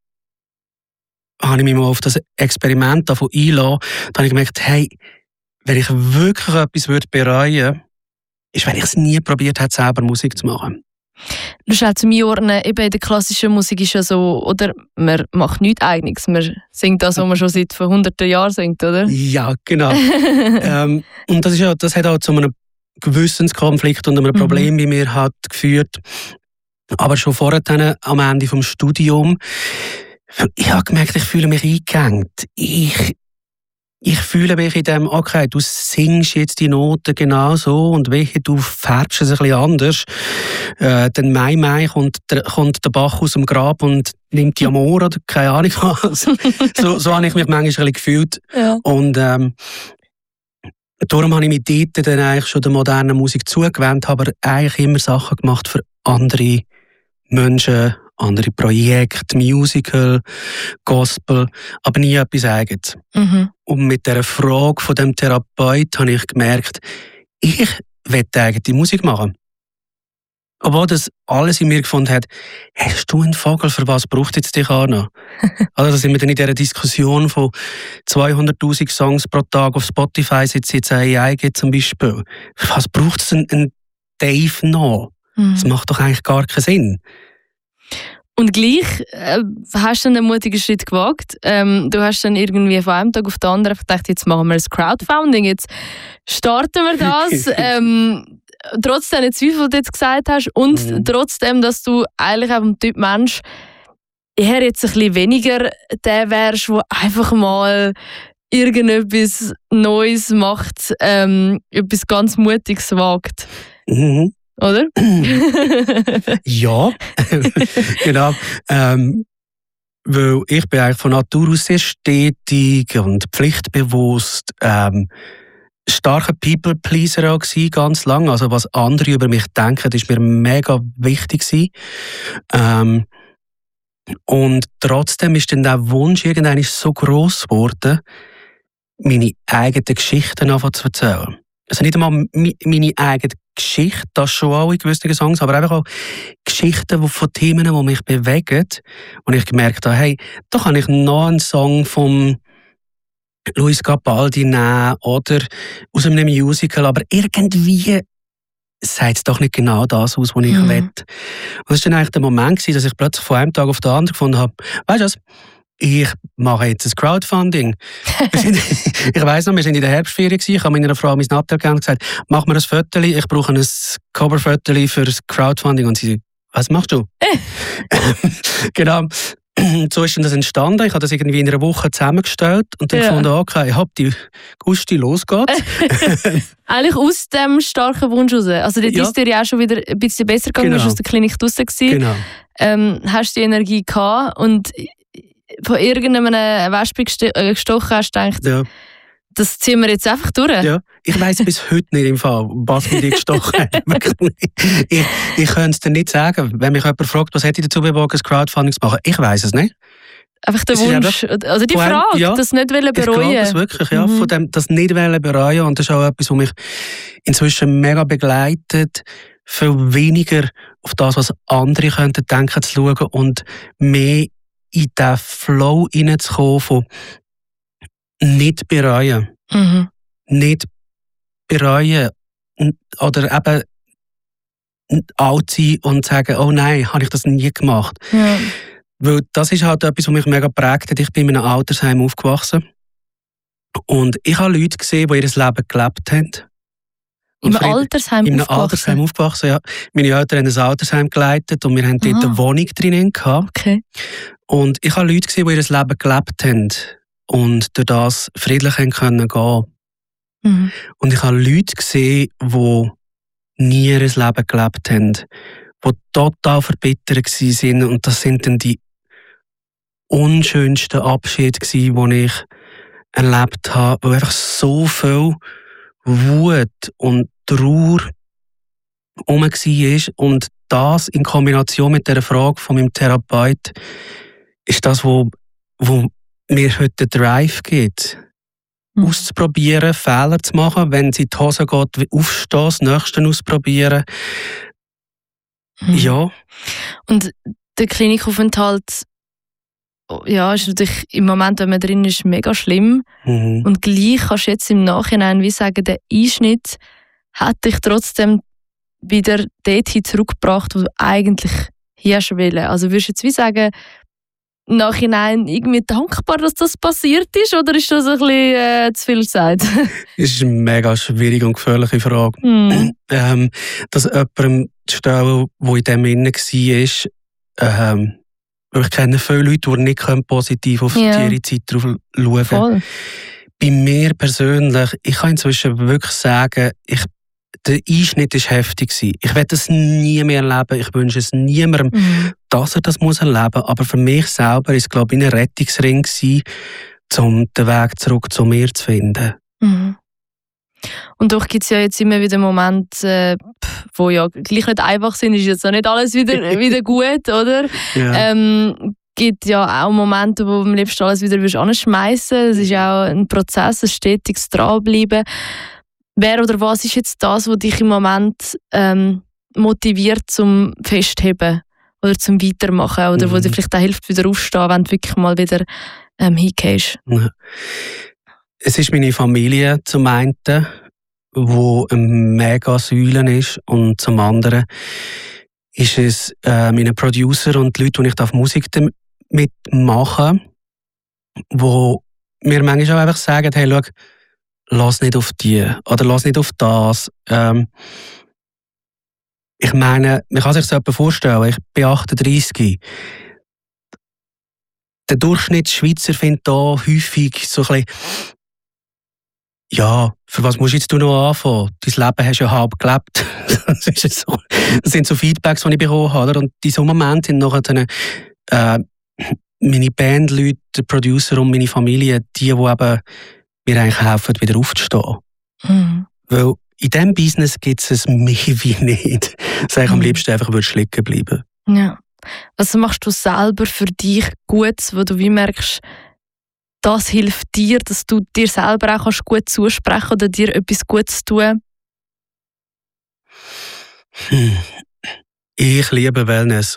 Speaker 3: habe ich mich mal auf das Experiment davon eingelassen, da habe ich gemerkt, hey, wenn ich wirklich etwas würde bereuen würde, ist, wenn ich es nie probiert habe, selber Musik zu machen.
Speaker 4: Du hast auch zu mir ordnen, eben in der klassischen Musik ist ja so, oder man macht nichts Eigenes, man singt das, was man schon seit hunderten Jahren singt, oder? Ja,
Speaker 3: genau. ähm, und das, ist ja, das hat auch zu einem Gewissenskonflikt und einem Problem mhm. bei mir hat geführt. Aber schon vorher, am Ende des Studiums, ich habe gemerkt, ich fühle mich eingehängt. Ich, ich fühle mich in dem, okay, du singst jetzt die Noten genau so und wehe, du färbst es ein bisschen anders. Äh, dann Mai Mai kommt der, kommt der Bach aus dem Grab und nimmt die Amor oder keine Ahnung was. so, so habe ich mich manchmal ein bisschen gefühlt. Ja. Und ähm, darum habe ich mich dort dann eigentlich schon der modernen Musik zugewandt, habe aber eigentlich immer Sachen gemacht für andere Menschen, andere Projekte, Musical, Gospel, aber nie etwas Eigenes. Mhm. Und mit dieser Frage von dem Therapeut habe ich gemerkt, ich will eigene Musik machen. Obwohl das alles in mir gefunden hat, hast du einen Vogel, für was braucht jetzt dich auch noch? Also da sind wir dann in dieser Diskussion von zweihunderttausend Songs pro Tag auf Spotify, seit es jetzt eine A I gibt zum Beispiel. Für was braucht es einen, einen Dave noch? Mhm. Das macht doch eigentlich gar keinen Sinn.
Speaker 4: Und gleich äh, hast du dann einen mutigen Schritt gewagt. Ähm, du hast dann irgendwie von einem Tag auf den anderen gedacht, jetzt machen wir das Crowdfunding, jetzt starten wir das. ähm, trotz deiner Zweifel, die du jetzt gesagt hast, und mhm. trotzdem, dass du eigentlich auch ein Typ Mensch eher jetzt ein bisschen weniger der wärst, der einfach mal irgendetwas Neues macht, ähm, etwas ganz Mutiges wagt.
Speaker 3: Mhm.
Speaker 4: Oder?
Speaker 3: Ja, genau. Ähm, weil ich bin eigentlich von Natur aus sehr stetig und pflichtbewusst, ähm, starker People-Pleaser auch gewesen, ganz lange. Also was andere über mich denken, ist mir mega wichtig gewesen. Ähm, und trotzdem ist dann der Wunsch irgendwann so gross geworden, meine eigenen Geschichten anfangen zu erzählen. Also nicht einmal meine eigene Geschichte, das schon auch in gewissen Songs, aber einfach auch Geschichten von Themen, die mich bewegen. Und ich gemerkt habe, hey, da kann ich noch einen Song von Luis Capaldi nehmen oder aus einem Musical, aber irgendwie sagt es doch nicht genau das aus, was ich mhm. will. Und das war dann eigentlich der Moment, dass ich plötzlich von einem Tag auf den anderen gefunden habe, weißt du was, ich mache jetzt ein Crowdfunding. Ich weiss noch, wir waren in der Herbstferien. Ich habe meiner Frau mein Nattel gegeben und gesagt, mach mir ein Foto, ich brauche ein Coverfoto für das Crowdfunding. Und sie, was machst du? Genau. So ist dann das entstanden. Ich habe das irgendwie in einer Woche zusammengestellt und dann ja. gefunden, okay, ich habe die Gusti, los geht's.
Speaker 4: Eigentlich aus dem starken Wunsch raus. Also dort ja. ist dir ja auch schon wieder ein bisschen besser gegangen, genau. Du warst aus der Klinik draussen gewesen.
Speaker 3: Genau.
Speaker 4: Ähm, hast die Energie gehabt und von irgendeinem Wespe gestochen hast, gedacht, ja. das ziehen wir jetzt einfach durch.
Speaker 3: Ja. Ich weiss bis heute nicht im Fall, was mich gestochen hat. ich, ich könnte es dir nicht sagen. Wenn mich jemand fragt, was hätte ich dazu bewogen, ein Crowdfunding zu machen, ich weiss es nicht.
Speaker 4: einfach der
Speaker 3: Es ist
Speaker 4: Wunsch, also die
Speaker 3: vor allem,
Speaker 4: Frage,
Speaker 3: ja,
Speaker 4: das nicht bereuen.
Speaker 3: Ich glaube es wirklich, ja,
Speaker 4: Mhm.
Speaker 3: von dem, das nicht bereuen. Und das ist auch etwas, was mich inzwischen mega begleitet, viel weniger auf das, was andere könnten denken, zu schauen und mehr in diesen Flow hineinzukommen von nicht bereuen.
Speaker 4: Mhm.
Speaker 3: Nicht bereuen n- oder eben n- alt sein und sagen, oh nein, habe ich das nie gemacht.
Speaker 4: Ja.
Speaker 3: Weil das ist halt etwas, was mich mega geprägt hat. Ich bin in einem Altersheim aufgewachsen und ich habe Leute gesehen, die ihr Leben gelebt haben.
Speaker 4: Im
Speaker 3: Und Fried-
Speaker 4: Altersheim
Speaker 3: In einem
Speaker 4: aufgewachsen?
Speaker 3: Altersheim aufgewachsen, ja. Meine Eltern haben ein Altersheim geleitet und wir haben dort
Speaker 4: Aha.
Speaker 3: eine Wohnung drinnen gehabt.
Speaker 4: Okay.
Speaker 3: Und ich habe Leute gesehen, die ihr Leben gelebt haben und durch das friedlich haben können gehen.
Speaker 4: Mhm.
Speaker 3: Und ich habe Leute gesehen, die nie ihr Leben gelebt haben, die total verbittert waren. Und das sind dann die unschönsten Abschiede gewesen, die ich erlebt habe, weil einfach so viel Wut und Trauer herum war. Und das in Kombination mit der Frage von meinem Therapeut ist das, wo, wo mir heute den Drive gibt.
Speaker 4: Mhm.
Speaker 3: Auszuprobieren, Fehler zu machen, wenn es in die Hose geht, aufstehen, das Nächste ausprobieren.
Speaker 4: Mhm.
Speaker 3: Ja.
Speaker 4: Und der Klinikaufenthalt, ja, ist natürlich im Moment, wenn man drin ist, mega schlimm.
Speaker 3: Mhm.
Speaker 4: Und gleich kannst du jetzt im Nachhinein wie sagen, der Einschnitt hat dich trotzdem wieder dorthin zurückgebracht, wo du eigentlich hin hast wollen. Also würdest du jetzt wie sagen, im Nachhinein irgendwie dankbar, dass das passiert ist, oder ist das ein bisschen äh, zu viel gesagt?
Speaker 3: Das ist eine mega schwierige und gefährliche Frage.
Speaker 4: Hm.
Speaker 3: Ähm, dass jemandem zu stellen, der in dem innen war, ähm, ich kenne viele Leute, die nicht positiv auf
Speaker 4: Ja.
Speaker 3: ihre Zeit drauf schauen.
Speaker 4: Voll.
Speaker 3: Bei mir persönlich, ich kann inzwischen wirklich sagen, ich, der Einschnitt war heftig. Ich werde das nie mehr erleben. Ich wünsche es niemandem,
Speaker 4: Mhm.
Speaker 3: dass er das muss erleben muss. Aber für mich selber war es, glaube ich, ein Rettungsring, um den Weg zurück zu mir zu finden.
Speaker 4: Mhm. Und doch gibt es ja jetzt immer wieder Momente, äh, pff, wo ja gleich nicht einfach sind, ist jetzt auch nicht alles wieder, wieder gut, oder?
Speaker 3: Ja.
Speaker 4: Ähm, gibt ja auch Momente, wo du am liebsten alles wieder anschmeißen willst. Es ist auch ein Prozess, ein stetiges Dranbleiben. Wer oder was ist jetzt das, was dich im Moment ähm, motiviert zum Festheben oder zum Weitermachen oder
Speaker 3: Mhm.
Speaker 4: wo dir vielleicht auch hilft, wieder aufzustehen, wenn du wirklich mal wieder ähm, hingehst?
Speaker 3: Es ist meine Familie zum einen, wo eine mega Säule ist, und zum anderen ist es äh, meine Producer und die Leute, die ich auf Musik mitmachen, wo mir manchmal auch einfach sagen, hey, schau, lass nicht auf die oder lass nicht auf das. Ähm, ich meine, man kann sich das jemand vorstellen, ich bin achtunddreissig. Der Durchschnittsschweizer findet da häufig so ein bisschen, ja, für was musst du jetzt noch anfangen? Dein Leben hast du ja halb gelebt. Das, ist jetzt so. Das sind so Feedbacks, die ich bekommen habe. Und in diesem Moment sind nachher dann, äh, meine Bandleute, der Producer und meine Familie, die, die eben mir eigentlich helfen, wieder aufzustehen.
Speaker 4: Mhm.
Speaker 3: Weil in diesem Business gibt es mehr wie nicht. Sag ich am
Speaker 4: Mhm.
Speaker 3: liebsten einfach, würdest liegen bleiben.
Speaker 4: Ja. Was machst du selber für dich Gutes, wo du wie merkst, das hilft dir, dass du dir selber auch kannst gut zusprechen oder dir etwas Gutes tun?
Speaker 3: Hm. Ich liebe Wellness.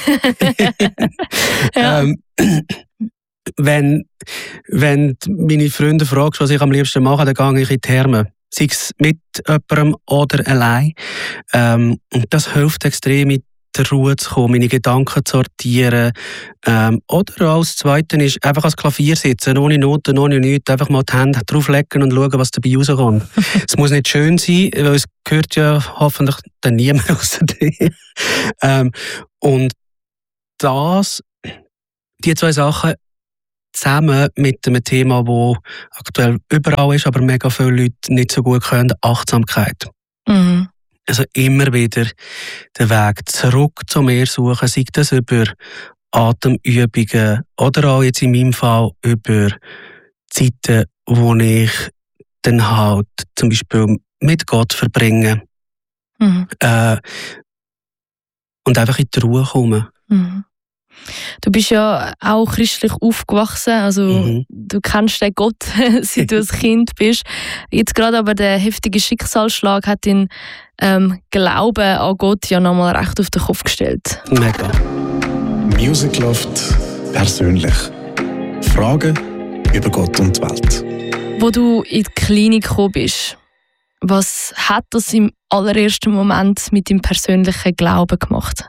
Speaker 4: Ja.
Speaker 3: ähm, wenn, wenn meine Freunde fragst, was ich am liebsten mache, dann gehe ich in die Therme. Sei es mit jemandem oder allein. Ähm, und das hilft extrem, in die Ruhe zu kommen, meine Gedanken zu sortieren. Ähm, oder als Zweiten ist einfach ans Klavier sitzen, ohne Noten, ohne nichts, einfach mal die Hände drauflegen und schauen, was dabei rauskommt. Es muss nicht schön sein, weil es gehört ja hoffentlich dann niemand außer dir. ähm, und das, die zwei Sachen, zusammen mit einem Thema, das aktuell überall ist, aber mega viele Leute nicht so gut können, Achtsamkeit.
Speaker 4: Mhm.
Speaker 3: Also immer wieder den Weg zurück zu mir suchen, sei das über Atemübungen oder auch jetzt in meinem Fall über Zeiten, wo ich dann halt zum Beispiel mit Gott verbringe
Speaker 4: Mhm.
Speaker 3: äh, und einfach in die Ruhe komme.
Speaker 4: Mhm. Du bist ja auch christlich aufgewachsen, also mhm. du kennst den Gott, seit du ein Kind bist. Jetzt gerade aber der heftige Schicksalsschlag hat den ähm, Glauben an Gott ja nochmal recht auf den Kopf gestellt.
Speaker 3: Mega.
Speaker 5: Music Loft persönlich. Fragen über Gott und die Welt.
Speaker 4: Wo du in die Klinik gekommen bist, was hat das im allerersten Moment mit deinem persönlichen Glauben gemacht?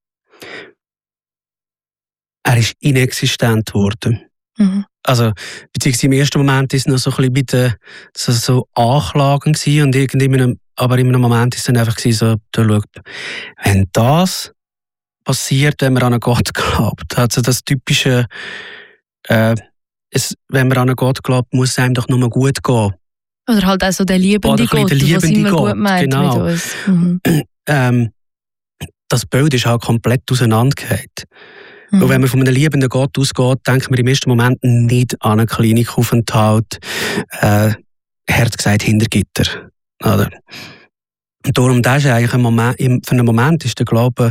Speaker 3: Er ist inexistent geworden. Mhm. Also, beziehungsweise im ersten Moment war es noch so ein bisschen mit, so, so Anklagen gewesen, und irgendwann, aber in einem Moment war es dann einfach so, da schaut, wenn das passiert, wenn man an einen Gott glaubt, also das typische, äh, es, wenn man an einen Gott glaubt, muss es einem doch nur gut gehen.
Speaker 4: Oder halt auch so der liebende Gott, der liebende was immer Gott, gut meint genau. Mit uns. Mhm. Ähm,
Speaker 3: das Bild ist halt komplett auseinandergefallen. Mhm. Und wenn man von einem liebenden Gott ausgeht, denkt man im ersten Moment nicht an einen Klinikaufenthalt, äh, Herz gesagt, hinter Gitter. Oder? Und darum, das ist eigentlich ein Moment, für einen Moment ist der Glaube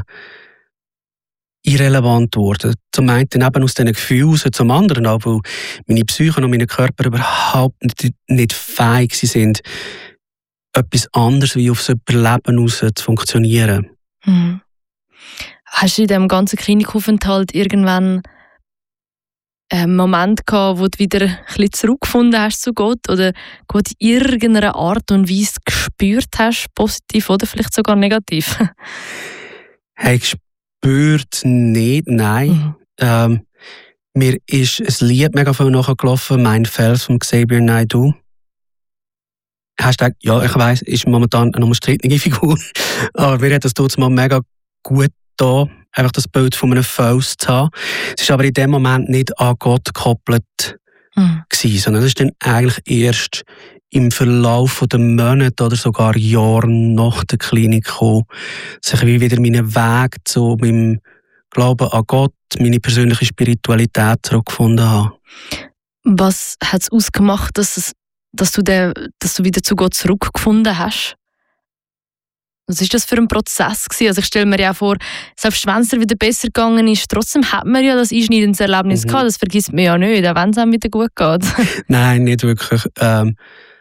Speaker 3: irrelevant geworden. Zum einen eben aus diesen Gefühlen raus, zum anderen aber, weil meine Psyche und mein Körper überhaupt nicht, nicht fähig sind, etwas anderes wie aufs Überleben raus zu funktionieren.
Speaker 4: Mhm. Hast du in diesem ganzen Klinikaufenthalt irgendwann einen Moment gehabt, wo du wieder ein bisschen zurückgefunden hast zu Gott oder Gott in irgendeiner Art und Weise gespürt hast, positiv oder vielleicht sogar negativ?
Speaker 3: Hey, gespürt nicht, nein. Mhm. Ähm, mir ist ein Lied mega viel nachgelaufen, «Mein Fels» von Xavier Naidoo. Hashtag, ja, ich weiss, ist momentan eine umstrittene Figur, aber mir hat das dort mal mega gut da, einfach das Bild von einem Fels zu haben. Es war aber in dem Moment nicht an Gott gekoppelt, mhm. gewesen, sondern es ist dann eigentlich erst im Verlauf der Monate oder sogar Jahre nach der Klinik gekommen, dass ich wieder meinen Weg zu meinem Glauben an Gott, meine persönliche Spiritualität zurückgefunden habe.
Speaker 4: Was hat es ausgemacht, dass, es, dass, du den, dass du wieder zu Gott zurückgefunden hast? Was war das für ein Prozess gewesen? Also ich stelle mir ja vor, selbst wenn es dir wieder besser gegangen ist, trotzdem hat man ja das einschneidendes Erlebnis mhm. gehabt. Das vergisst man ja nicht, auch wenn es einem wieder gut geht.
Speaker 3: Nein, nicht wirklich. Ähm,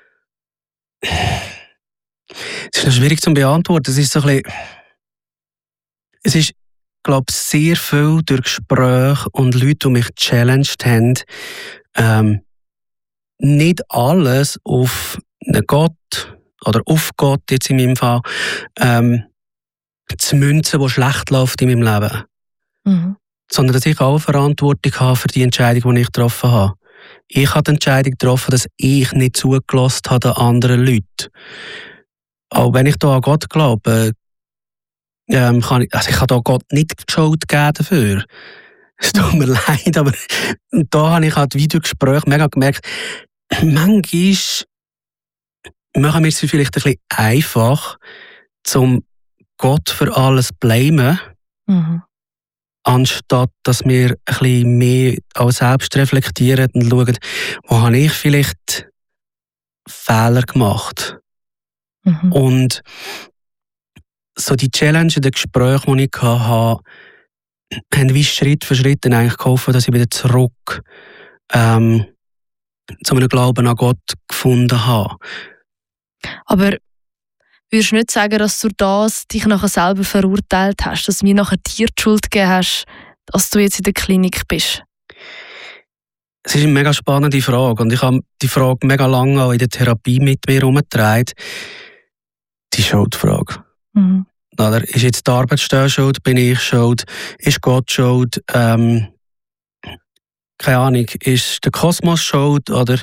Speaker 3: es ist noch schwierig zu beantworten. Es ist so ein bisschen, es ist, glaube ich, sehr viel durch Gespräche und Leute, die mich gechallenged haben, ähm, nicht alles auf einen Gott oder auf Gott, jetzt in meinem Fall, ähm, zu münzen, die schlecht läuft in meinem Leben. Mhm. Sondern dass ich auch Verantwortung habe für die Entscheidung, die ich getroffen habe. Ich habe die Entscheidung getroffen, dass ich nicht zugelassen habe den anderen Leuten. Auch wenn ich da an Gott glaube, ähm, kann ich, also ich habe da Gott nicht die Schuld gegeben dafür. Es tut mir leid, aber da habe ich halt wieder Gespräche mega gemerkt, manchmal machen wir es vielleicht ein bisschen einfach, zum Gott für alles zu blamen, mhm. anstatt dass wir ein bisschen mehr auch selbst reflektieren und schauen, wo habe ich vielleicht Fehler gemacht. Mhm. Und so die Challenge, die Gespräche, die ich hatte, haben wie Schritt für Schritt dann eigentlich geholfen, dass ich wieder zurück ähm, zu einem Glauben an Gott gefunden habe.
Speaker 4: Aber würdest du nicht sagen, dass du das dich nachher selber verurteilt hast, dass du mir nachher dir die Schuld gegeben hast, dass du jetzt in der Klinik bist?
Speaker 3: Es ist eine mega spannende Frage und ich habe die Frage mega lange auch in der Therapie mit mir herumgetragen. Die Schuldfrage. Mhm. Oder ist jetzt die Arbeitsstelle schuld? Bin ich schuld? Ist Gott schuld? Ähm, keine Ahnung, ist der Kosmos schuld? Oder?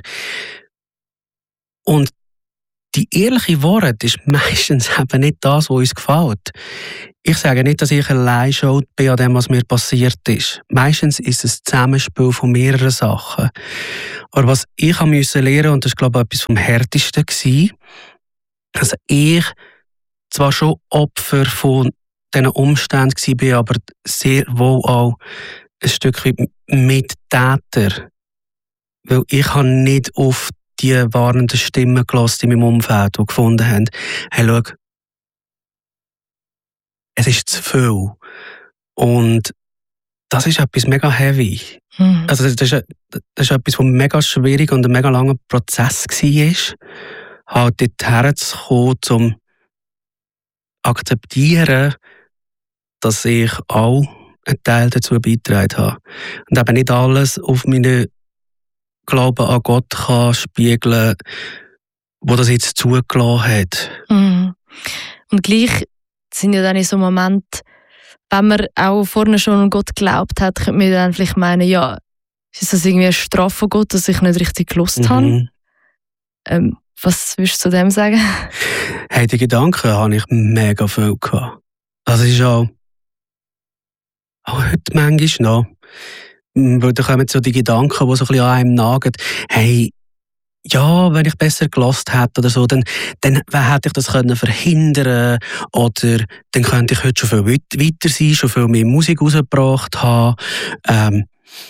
Speaker 3: Und die ehrliche Wahrheit ist meistens eben nicht das, was uns gefällt. Ich sage nicht, dass ich allein schuld bin an dem, was mir passiert ist. Meistens ist es ein Zusammenspiel von mehreren Sachen. Aber was ich musste lernen, und das war, glaube ich, etwas vom Härtesten, war, dass ich zwar schon Opfer von diesen Umständen war, aber sehr wohl auch ein Stück weit Mittäter. Weil ich habe nicht auf die warnenden Stimmen gelassen in meinem Umfeld, die gefunden haben, hey, schau, es ist zu viel. Und das ist etwas mega heavy.
Speaker 4: Mhm.
Speaker 3: Also das ist, das ist etwas, was mega schwierig und ein mega langer Prozess war, halt dorthin zu kommen, um akzeptieren, dass ich auch einen Teil dazu beigetragen habe. Und eben nicht alles auf meinen Glauben an Gott kann spiegeln, wo das jetzt zugelassen hat.
Speaker 4: Mhm. Und gleich sind ja dann in so Momenten, wenn man auch vorne schon an Gott geglaubt hat, könnte man dann vielleicht meinen, ja, ist das irgendwie eine Strafe von Gott, dass ich nicht richtig gelost
Speaker 3: Mhm.
Speaker 4: habe? Ähm, was würdest du zu dem sagen?
Speaker 3: Hey, die Gedanken habe ich mega viel gehabt. Also es ist auch, auch heute manchmal noch. Weil da kommen so die Gedanken, die so ein bisschen an einem nagen. Hey, ja, wenn ich besser gelost hätte oder so, dann, dann hätte ich das können verhindern oder dann könnte ich heute schon viel weiter sein, schon viel mehr Musik rausgebracht haben. Ähm,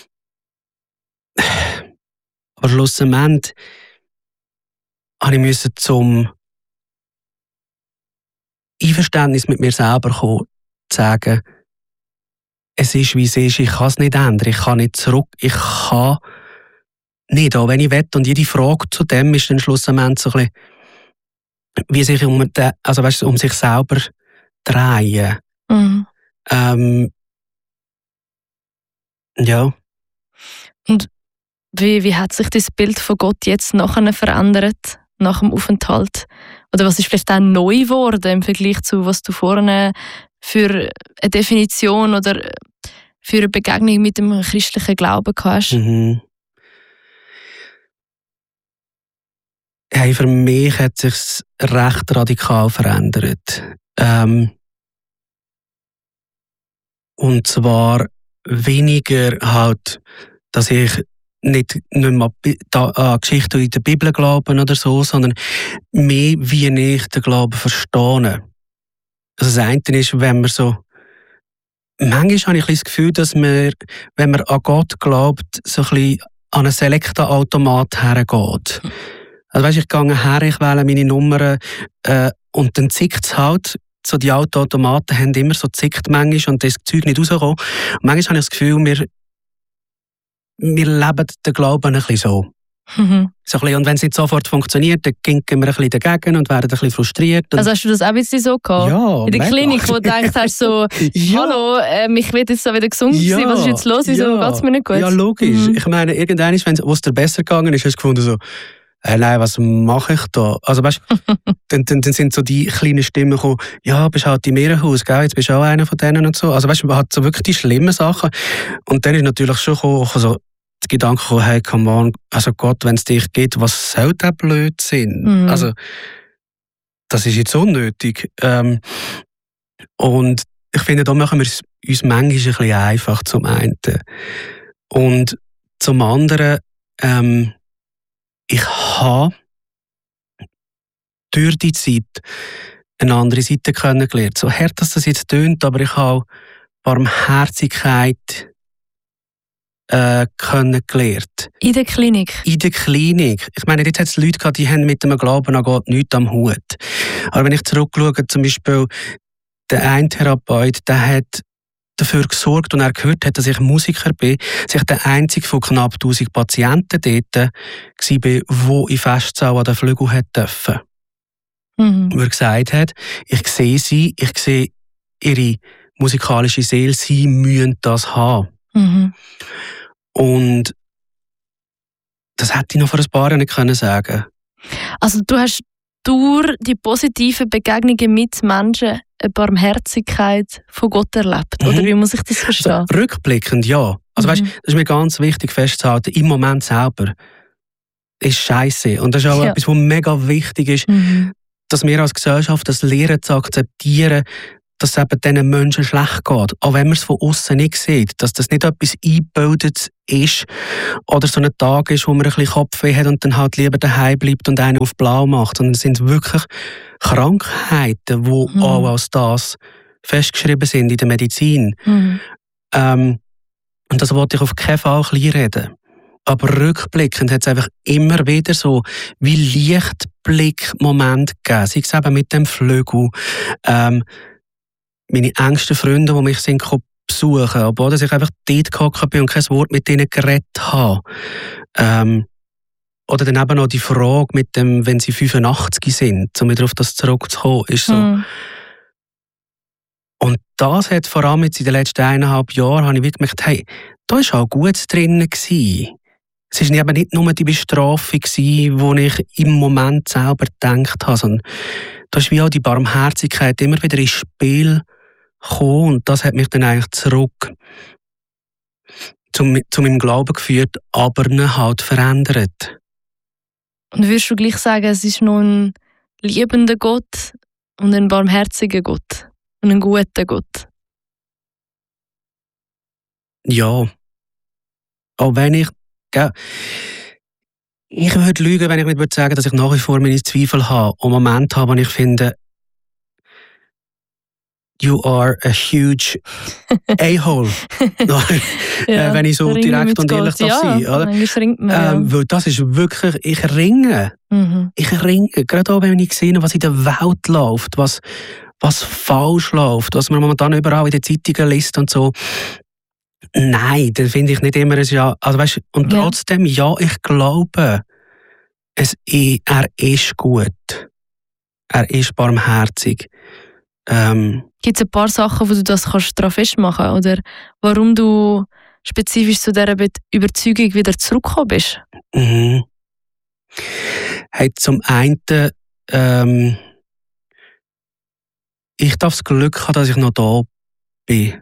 Speaker 3: aber schlussendlich habe ich müssen zum Einverständnis mit mir selber kommen, zu sagen, es ist, wie es ist, ich kann es nicht ändern, ich kann nicht zurück, ich kann nicht, auch wenn ich will. Und jede Frage zu dem ist dann schlussendlich so ein bisschen, wie sich um, den, also weißt, um sich selber drehen.
Speaker 4: Mhm.
Speaker 3: Ähm, ja.
Speaker 4: Und wie, wie hat sich das Bild von Gott jetzt nachher verändert, nach dem Aufenthalt? Oder was ist vielleicht auch neu geworden im Vergleich zu, was du vorne für eine Definition oder für eine Begegnung mit dem christlichen Glauben hast?
Speaker 3: Mhm. Hey, für mich hat es sich recht radikal verändert. Ähm, und zwar weniger halt, dass ich nicht, nicht mehr an Geschichten in der Bibel glaube oder so, sondern mehr, wie ich den Glauben verstehe. Also das eine ist, wenn man so, manchmal habe ich das Gefühl, dass man, wenn man an Gott glaubt, so ein bisschen an einen Selekta-Automat hergeht. Also weißt, ich gehe her, ich wähle meine Nummern äh, und dann zickt es halt. So die Autoautomaten haben immer so zickt manchmal und das Zeug nicht rauskommen. Und manchmal habe ich das Gefühl, wir, wir leben den Glauben ein bisschen so.
Speaker 4: Mhm.
Speaker 3: so ein bisschen, und wenn es nicht sofort funktioniert, dann ginken wir ein bisschen dagegen und werden ein bisschen frustriert. Und
Speaker 4: Also hast du das auch ein bisschen so gehabt?
Speaker 3: ja,
Speaker 4: in der
Speaker 3: mega.
Speaker 4: Klinik, wo du denkst, hast so,
Speaker 3: Ja.
Speaker 4: hallo, ähm, ich will jetzt so wieder gesund sein, was ist jetzt los, wieso
Speaker 3: ja.
Speaker 4: geht es mir nicht gut?
Speaker 3: Ja, logisch.
Speaker 4: Mhm.
Speaker 3: Ich meine, irgendwann, wo es dir besser gegangen ist, hast du gefunden so, Äh, nein, was mache ich da? Also weißt, dann, dann, dann sind so die kleinen Stimmen gekommen, ja, bist halt im Meerhaus, gell? Jetzt bist du auch einer von denen und so. Also weißt, man hat so wirklich die schlimmen Sachen. Und dann ist natürlich schon gekommen, also, der Gedanke gekommen, hey, come on, also Gott, wenn es dich gibt, was soll der Blödsinn?
Speaker 4: Mhm.
Speaker 3: Also, das ist jetzt unnötig. Ähm, und ich finde, da machen wir es uns manchmal ein bisschen einfach, zum einen. Und zum anderen, ähm, ich habe durch die Zeit eine andere Seite kennengelernt. So hart, dass das jetzt tönt, aber ich habe Barmherzigkeit äh, kennengelernt.
Speaker 4: In der Klinik?
Speaker 3: In der Klinik. Ich meine, jetzt hat es Leute gehabt, die haben mit dem Glauben an Gott nichts am Hut. Aber wenn ich zurückschaue, zum Beispiel der eine Therapeut, der hat dafür gesorgt, und er gehört hat, dass ich Musiker bin, dass ich der einzige von knapp tausend Patienten dort war, der in Festsaal an den Flügel hat dürfen.
Speaker 4: Mhm.
Speaker 3: Wo er gesagt hat, ich sehe sie, ich sehe ihre musikalische Seele, sie müssen das haben.
Speaker 4: Mhm.
Speaker 3: Und das hätte ich noch vor ein paar Jahren nicht können sagen.
Speaker 4: Also du hast durch die positiven Begegnungen mit Menschen eine Barmherzigkeit von Gott erlebt?
Speaker 3: Mhm.
Speaker 4: Oder wie muss ich das verstehen?
Speaker 3: Also, rückblickend, ja. Also,
Speaker 4: Mhm.
Speaker 3: weißt, das ist mir ganz wichtig festzuhalten, im Moment selber ist scheiße. Und das ist auch
Speaker 4: Ja.
Speaker 3: etwas, was mega wichtig ist,
Speaker 4: Mhm.
Speaker 3: dass wir als Gesellschaft das lernen zu akzeptieren, dass es eben diesen Menschen schlecht geht. Auch wenn man es von außen nicht sieht. Dass das nicht etwas eingebildet ist oder so ein Tag ist, wo man ein bisschen Kopfweh hat und dann halt lieber daheim bleibt und einen auf blau macht. Sondern es sind wirklich Krankheiten, die
Speaker 4: Mhm.
Speaker 3: auch als das festgeschrieben sind in der Medizin.
Speaker 4: Mhm.
Speaker 3: Ähm, und das wollte ich auf keinen Fall kleinreden. Aber rückblickend hat es einfach immer wieder so wie Lichtblick-Momente gegeben. Sei es eben mit dem Flügel. Ähm, meine engsten Freunde, die mich sind suchen, obwohl ich einfach dort gehockt bin und kein Wort mit ihnen geredet habe. Ähm, oder dann eben noch die Frage mit dem, wenn sie fünfundachtzig sind, um wieder auf das zurückzukommen, ist so. Mm. Und das hat vor allem jetzt in den letzten eineinhalb Jahren, habe ich wirklich gemerkt, hey, da war auch Gutes drin gewesen. Es war eben nicht nur die Bestrafung, die ich im Moment selber gedacht habe, sondern da ist wie auch die Barmherzigkeit immer wieder ins Spiel gekommen. Und das hat mich dann eigentlich zurück zu, zu meinem Glauben geführt, aber ihn halt verändert.
Speaker 4: Und würdest du gleich sagen, es ist noch ein liebender Gott und ein barmherziger Gott und ein guter Gott?
Speaker 3: Ja. Auch wenn ich Gell? Ich würde lügen, wenn ich nicht würde sagen, dass ich nach wie vor meine Zweifel habe und Momente habe, wo ich finde, you are a huge a-hole. ja, wenn ich so direkt und ehrlich darf sein. Ja, ringt man, ja. ähm, weil das ist wirklich, ich ringe. Mhm. Ich ringe. Gerade auch, wenn ich sehe, was in der Welt läuft, was, was falsch läuft, was man momentan überall in den Zeitungen liest und so. Nein, das finde ich nicht immer ein Ja. Also, weißt, und ja. trotzdem, ja, ich glaube, es, er ist gut. Er ist barmherzig. Ähm,
Speaker 4: Gibt es ein paar Sachen, wo du das kannst daran festmachen kannst? Oder warum du spezifisch zu dieser Überzeugung wieder zurückgekommen bist?
Speaker 3: Mhm. Hey, zum einen, ähm, ich darf das Glück haben, dass ich noch da bin.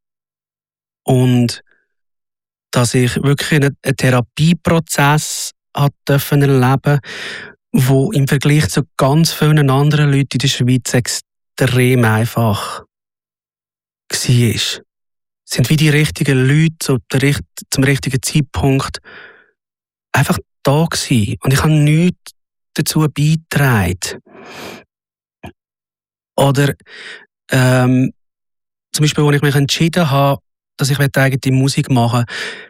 Speaker 3: Und dass ich wirklich einen, einen Therapieprozess erleben durfte, der im Vergleich zu ganz vielen anderen Leuten in der Schweiz extrem einfach war. Es sind wie die richtigen Leute zu der, zum richtigen Zeitpunkt einfach da gewesen. Und ich habe nichts dazu beigetragen. Oder ähm, zum Beispiel, als ich mich entschieden habe, dass ich eigene Musik machen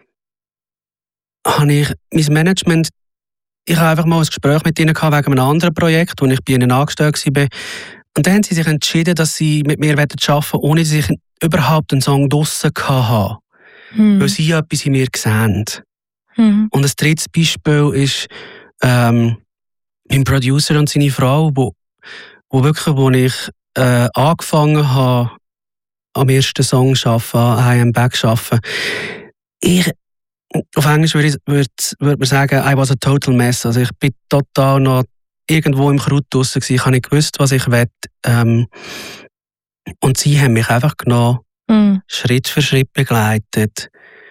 Speaker 3: will, habe ich mein Management, ich habe einfach mal ein Gespräch mit ihnen gehabt wegen einem anderen Projekt, wo ich bei ihnen angestellt war. Und dann haben sie sich entschieden, dass sie mit mir arbeiten wollen, ohne dass ich überhaupt einen Song draussen hatte. Hm. Weil sie etwas in mir sehen. Hm. Und ein drittes Beispiel ist ähm, mein Producer und seine Frau, wo, wo wirklich, wo ich äh, angefangen habe, am ersten Song arbeiten, an I Am Back arbeiten. Ich, auf Englisch würde, ich, würde, würde man sagen, I was a total mess. Also ich bin total noch irgendwo im Kraut draussen gewesen. Ich habe nicht gewusst, was ich will. Ähm, und sie haben mich einfach genommen, mm. Schritt für Schritt begleitet.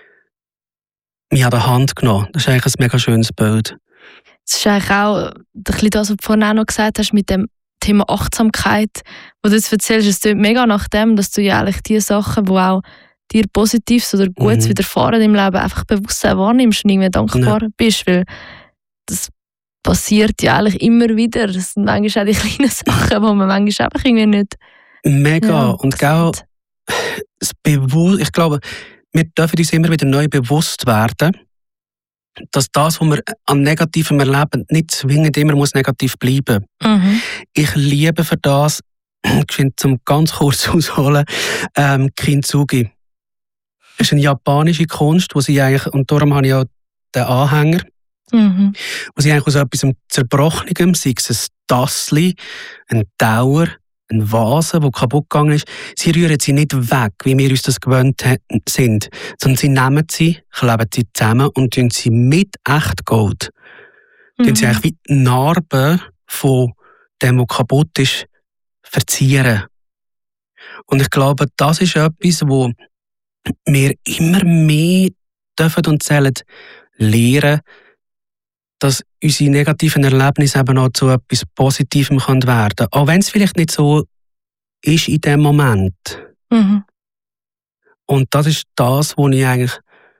Speaker 3: Mich an der Hand genommen. Das ist eigentlich ein mega schönes Bild.
Speaker 4: Das ist eigentlich auch ein bisschen das, was du vorhin auch noch gesagt hast, mit dem Thema Achtsamkeit, wo du jetzt erzählst, es klingt mega nach dem, dass du ja eigentlich die Sachen, die auch dir Positives oder Gutes mhm. widerfahren im Leben, einfach bewusst wahrnimmst und irgendwie dankbar ja. bist, weil das passiert ja eigentlich immer wieder. Das sind manchmal auch die kleinen Sachen, die man manchmal einfach irgendwie nicht...
Speaker 3: Mega. Ja, und genau das Bewusst, ich glaube, wir dürfen uns immer wieder neu bewusst werden, dass das, was wir an Negativem erleben, nicht zwingend immer muss negativ bleiben muss. Mhm. Ich liebe für das, ich finde, zum ganz kurz ausholen, ähm, Kintsugi. Das ist eine japanische Kunst, wo sie eigentlich, und darum habe ich auch den Anhänger, mhm. wo sie eigentlich aus etwas Zerbrochenem, sei es ein Tassli, ein Dauer, eine Vase, die kaputt gegangen ist, sie rühren sie nicht weg, wie wir uns das gewöhnt sind, sondern sie nehmen sie, kleben sie zusammen und tun sie mit Echtgold, mhm. tun sie eigentlich wie die Narben von dem, was kaputt ist, verzieren. Und ich glaube, das ist etwas, wo wir immer mehr dürfen und sollen lernen, dass unsere negativen Erlebnisse eben auch zu etwas Positivem werden können. Auch wenn es vielleicht nicht so ist in dem Moment. Mhm. Und das ist das, wo ich eigentlich,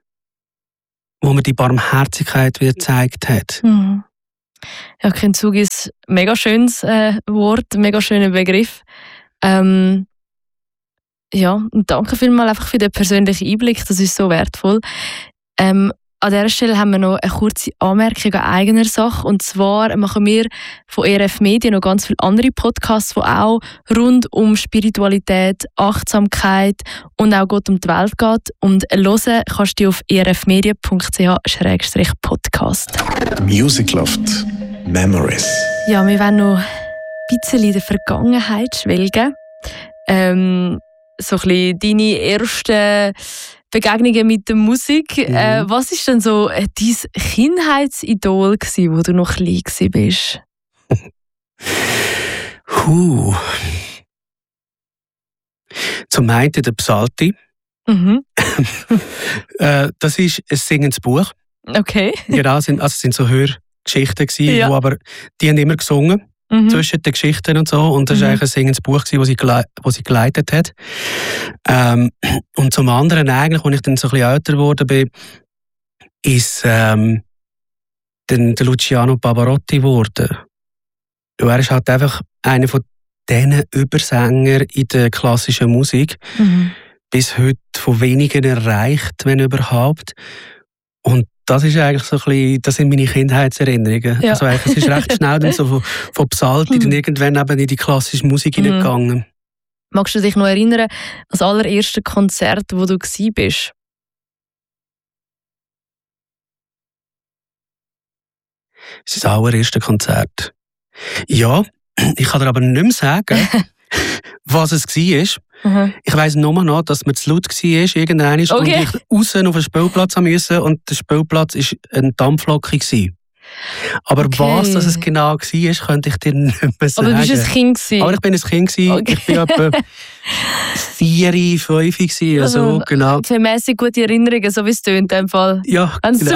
Speaker 3: wo mir die Barmherzigkeit wieder gezeigt hat.
Speaker 4: Mhm. Ja, Kintsugi ist ein mega schönes äh, Wort, ein mega schöner Begriff. Ähm, ja, und danke vielmals einfach für den persönlichen Einblick, das ist so wertvoll. Ähm, an dieser Stelle haben wir noch eine kurze Anmerkung an eigener Sache. Und zwar machen wir von E R F Medien noch ganz viele andere Podcasts, die auch rund um Spiritualität, Achtsamkeit und auch Gott um die Welt geht. Und hören kannst du auf erfmedia punkt c h slash podcast.
Speaker 5: Music Loft Memories.
Speaker 4: Ja, wir wollen noch ein bisschen in der Vergangenheit schwelgen. Ähm, so ein bisschen deine ersten Begegnungen mit der Musik. Mhm. Äh, was ist denn so äh, dein Kindheitsidol gsi, wo du noch klein gsi bist?
Speaker 3: Huh. Zum einen der Psalti. Mhm. äh, das ist ein singendes Buch.
Speaker 4: Okay.
Speaker 3: Genau, sind, also sind so Hörgeschichten gsi, ja. wo aber die haben immer gesungen. Mhm. Zwischen den Geschichten und so. Und das war mhm. eigentlich ein singendes Buch, das sie, gele- sie geleitet hat. Ähm, und zum anderen eigentlich, als ich dann so ein bisschen älter geworden bin, ist ähm, dann der Luciano Pavarotti geworden. Er ist halt einfach einer von diesen Übersänger in der klassischen Musik. Mhm. Bis heute von wenigen erreicht, wenn überhaupt. Und das ist eigentlich so ein bisschen, das sind meine Kindheitserinnerungen. Ja. Also eigentlich, es ist recht schnell dann so von, von Psalti dann irgendwann eben in die klassische Musik mhm. hineingegangen.
Speaker 4: Magst du dich noch erinnern an das allererste Konzert, wo du gsi bist?
Speaker 3: Das ist das allererste Konzert. Ja, ich kann dir aber nicht mehr sagen, was es war. Mhm. Ich weiss nur noch, dass mir zu laut war, irgendwann, okay. und ich raus auf den Spielplatz musste und der Spielplatz war eine Dampflocke. Aber okay. was das es genau war, könnte ich dir nicht mehr sagen.
Speaker 4: Aber du warst ein Kind gewesen.
Speaker 3: Aber ich bin ein Kind gewesen. Okay. Ich war etwa vier, fünf gewesen, also, also genau.
Speaker 4: Vermässig gute Erinnerungen, so wie es tönt in dem Fall.
Speaker 3: Ja, genau.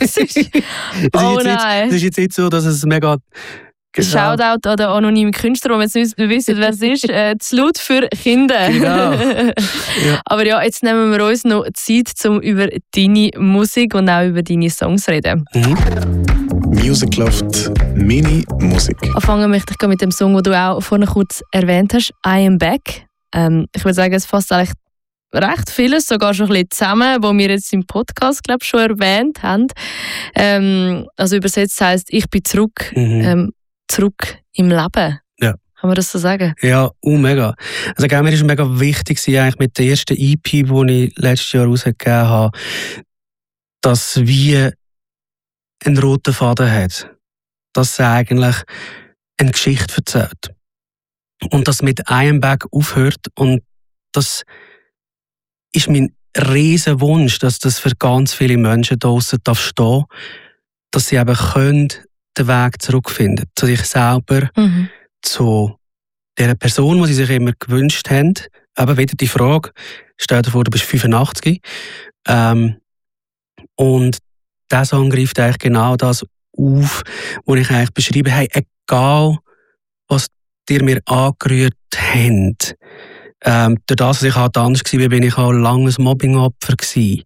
Speaker 4: Oh nein.
Speaker 3: Es ist jetzt nicht so, dass es mega...
Speaker 4: Genau. Shoutout an den anonymen Künstler, wo wir jetzt nicht wissen, wer es ist. Äh, zu laut für Kinder.
Speaker 3: Genau. Ja.
Speaker 4: Aber ja, jetzt nehmen wir uns noch Zeit, um über deine Musik und auch über deine Songs zu reden.
Speaker 3: Mhm.
Speaker 5: Music Loft Mini Musik.
Speaker 4: Anfangen möchte ich mit dem Song, den du auch vorhin kurz erwähnt hast, I Am Back. Ähm, ich würde sagen, es fasst eigentlich recht vieles, sogar schon ein bisschen zusammen, was wir jetzt im Podcast, glaube ich, schon erwähnt haben. Ähm, also übersetzt heisst, ich bin zurück. Mhm. Ähm, zurück im Leben.
Speaker 3: Ja.
Speaker 4: Kann man das so sagen?
Speaker 3: Ja, uh, mega. Also mir war es mega wichtig, eigentlich mit der ersten E P, die ich letztes Jahr rausgegeben habe, dass es wie einen roten Faden hat. Dass es eigentlich eine Geschichte erzählt. Und dass mit I Am Back aufhört. Und das ist mein riesen Wunsch, dass das für ganz viele Menschen draussen stehen darf, dass sie eben können den Weg zurückfinden zu sich selber, mhm. zu der Person, die sie sich immer gewünscht haben. Aber wieder die Frage, stell dir vor, du bist fünfundachtzig. Ähm, und dieser Song greift eigentlich genau das auf, was ich eigentlich beschreibe. Hey, egal, was dir mir angerührt habt, ähm, durch das, dass ich halt anders war, bin ich auch lange ein Mobbing-Opfer gewesen.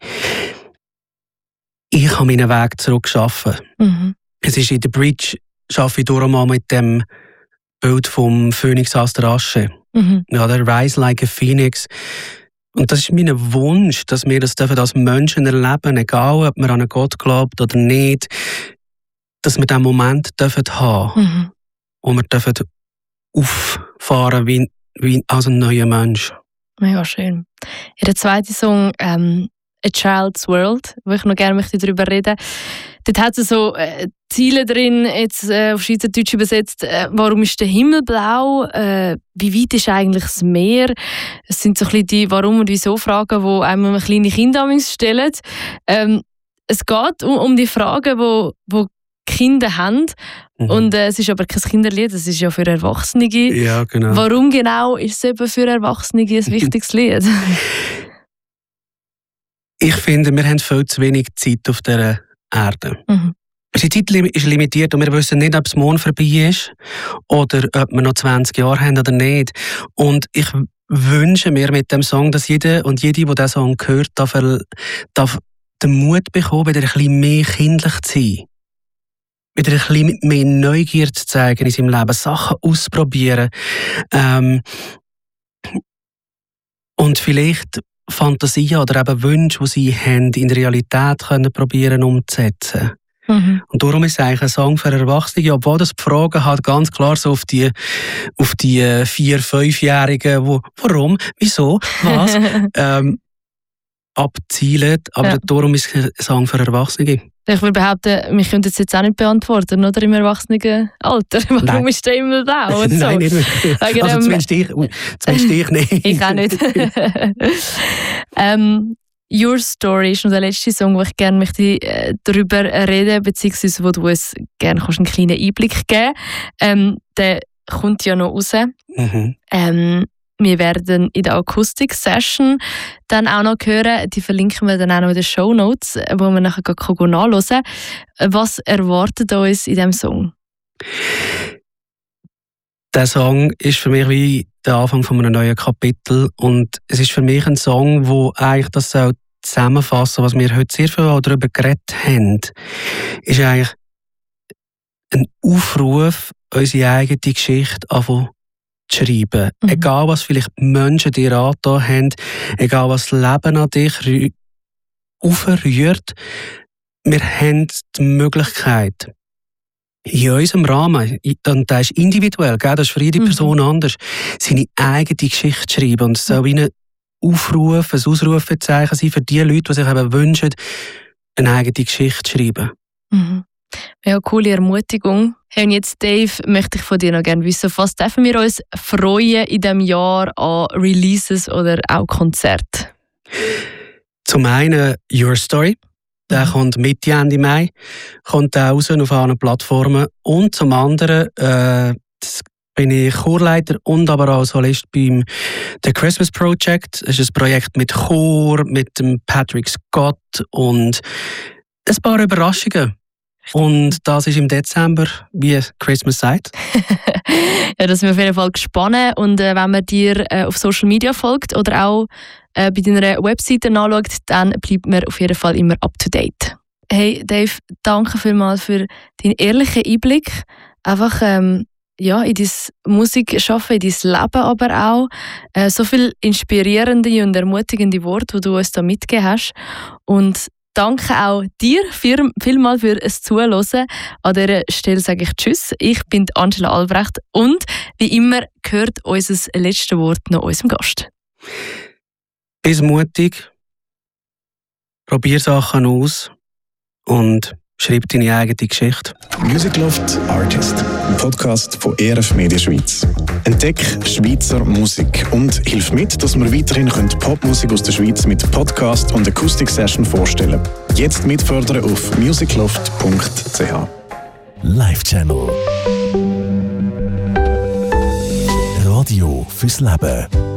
Speaker 3: Ich habe meinen Weg zurückgeschaffen. Mhm. Es ist in der Bridge, arbeite ich durch mal mit dem Bild vom Phönix aus der Asche. Mhm. Ja, der Rise like a Phoenix. Und das ist mein Wunsch, dass wir das als Menschen erleben, egal ob man an einen Gott glaubt oder nicht, dass wir diesen Moment dürfen haben mhm. und wir dürfen auffahren wie, wie als ein neuer Mensch.
Speaker 4: Mega schön. Ja, der zweite Song, ähm, A Child's World, wo ich noch gerne darüber reden möchte. Dort hat es so äh, Ziele drin, jetzt äh, auf Schweizerdeutsch übersetzt. Äh, warum ist der Himmel blau? Äh, wie weit ist eigentlich das Meer? Es sind so ein bisschen die Warum- und Wieso-Fragen, die einem kleine Kinder stellen. Ähm, es geht um, um die Fragen, die, die Kinder haben. Mhm. Und äh, es ist aber kein Kinderlied, es ist ja für Erwachsene.
Speaker 3: Ja, genau.
Speaker 4: Warum genau ist es eben für Erwachsene ein wichtiges Lied?
Speaker 3: Ich finde, wir haben viel zu wenig Zeit auf dieser Erde. Mhm. Die Zeit ist limitiert und wir wissen nicht, ob das Mond vorbei ist oder ob wir noch zwanzig Jahre haben oder nicht. Und ich wünsche mir mit dem Song, dass jeder und jede, die diesen Song hört, darf, er, darf den Mut bekommen, wieder ein bisschen mehr kindlich zu sein. Wieder ein bisschen mehr Neugier zu zeigen in seinem Leben, Sachen ausprobieren. Ähm, und vielleicht Fantasien oder eben Wünsche, die sie haben, in der Realität können probieren umzusetzen. Mhm. Und darum ist es eigentlich ein Song für Erwachsene, obwohl das die Fragen halt ganz klar so auf die, auf die vier-, fünfjährigen, wo, warum, wieso, was, ähm, abzielt. Aber ja. darum ist es ein Song für Erwachsene.
Speaker 4: Ich würde behaupten, wir können das jetzt auch nicht beantworten, oder im Erwachsenenalter. Warum
Speaker 3: Nein.
Speaker 4: ist der immer da? Und so?
Speaker 3: Nein, nicht wirklich. Also ähm, zumindest ich, zumindest ich nicht.
Speaker 4: Ich auch nicht. ähm, Your Story ist noch der letzte Song, wo ich gerne möchte, äh, darüber reden, beziehungsweise wo du uns gerne kannst einen kleinen Einblick geben kannst. Ähm, der kommt ja noch raus. Mhm. Ähm, wir werden in der Akustik-Session dann auch noch hören, die verlinken wir dann auch noch in den Shownotes, wo man nachher nachhören kann. Was erwartet uns in diesem Song?
Speaker 3: Der Song ist für mich wie der Anfang von einem neuen Kapitel und es ist für mich ein Song, wo eigentlich das soll zusammenfassen, was wir heute sehr viel darüber geredet haben, ist eigentlich ein Aufruf, unsere eigene Geschichte anfangen zu schreiben. Mhm. Egal, was vielleicht Menschen dir angetan haben, egal, was das Leben an dich rü- aufrührt, wir haben die Möglichkeit, in unserem Rahmen, und das ist individuell, das ist für jede Person mhm. anders, seine eigene Geschichte zu schreiben. Und es soll wie ein Aufruf, ein Ausrufezeichen sein für die Leute, die sich eben wünschen, eine eigene Geschichte zu schreiben.
Speaker 4: Mhm. Ja, coole Ermutigung. Hey, und jetzt, Dave, möchte ich von dir noch gerne wissen, was dürfen wir uns freuen in diesem Jahr an Releases oder auch Konzerten?
Speaker 3: Zum einen Your Story. Der mhm. kommt Mitte, Ende Mai, kommt auch raus auf allen Plattformen. Und zum anderen äh, bin ich Chorleiter und aber auch Solist beim The Christmas Project. Das ist ein Projekt mit Chor, mit dem Patrick Scott und ein paar Überraschungen. Und das ist im Dezember, wie Christmas sagt.
Speaker 4: Ja, das sind wir auf jeden Fall gespannt. Und äh, wenn man dir äh, auf Social Media folgt oder auch äh, bei deiner Webseite anschaut, dann bleibt man auf jeden Fall immer up to date. Hey Dave, danke vielmals für deinen ehrlichen Einblick. Einfach ähm, ja, in dein Musikschaffen, in dein Leben aber auch. Äh, so viele inspirierende und ermutigende Worte, die du uns da mitgegeben hast. Und danke auch dir viel, vielmals für das Zuhören. An dieser Stelle sage ich Tschüss. Ich bin Angela Albrecht und wie immer gehört unser letztes Wort noch unserem Gast.
Speaker 3: Bist mutig, probier Sachen aus und schreib deine eigene Geschichte.
Speaker 5: Music Loft Artist, ein Podcast von E R F Media Schweiz. Entdeck Schweizer Musik und hilf mit, dass wir weiterhin Popmusik aus der Schweiz mit Podcast und Akustik-Session vorstellen. Jetzt mitfördern auf musicloft punkt c h.
Speaker 1: Live Channel. Radio fürs Leben.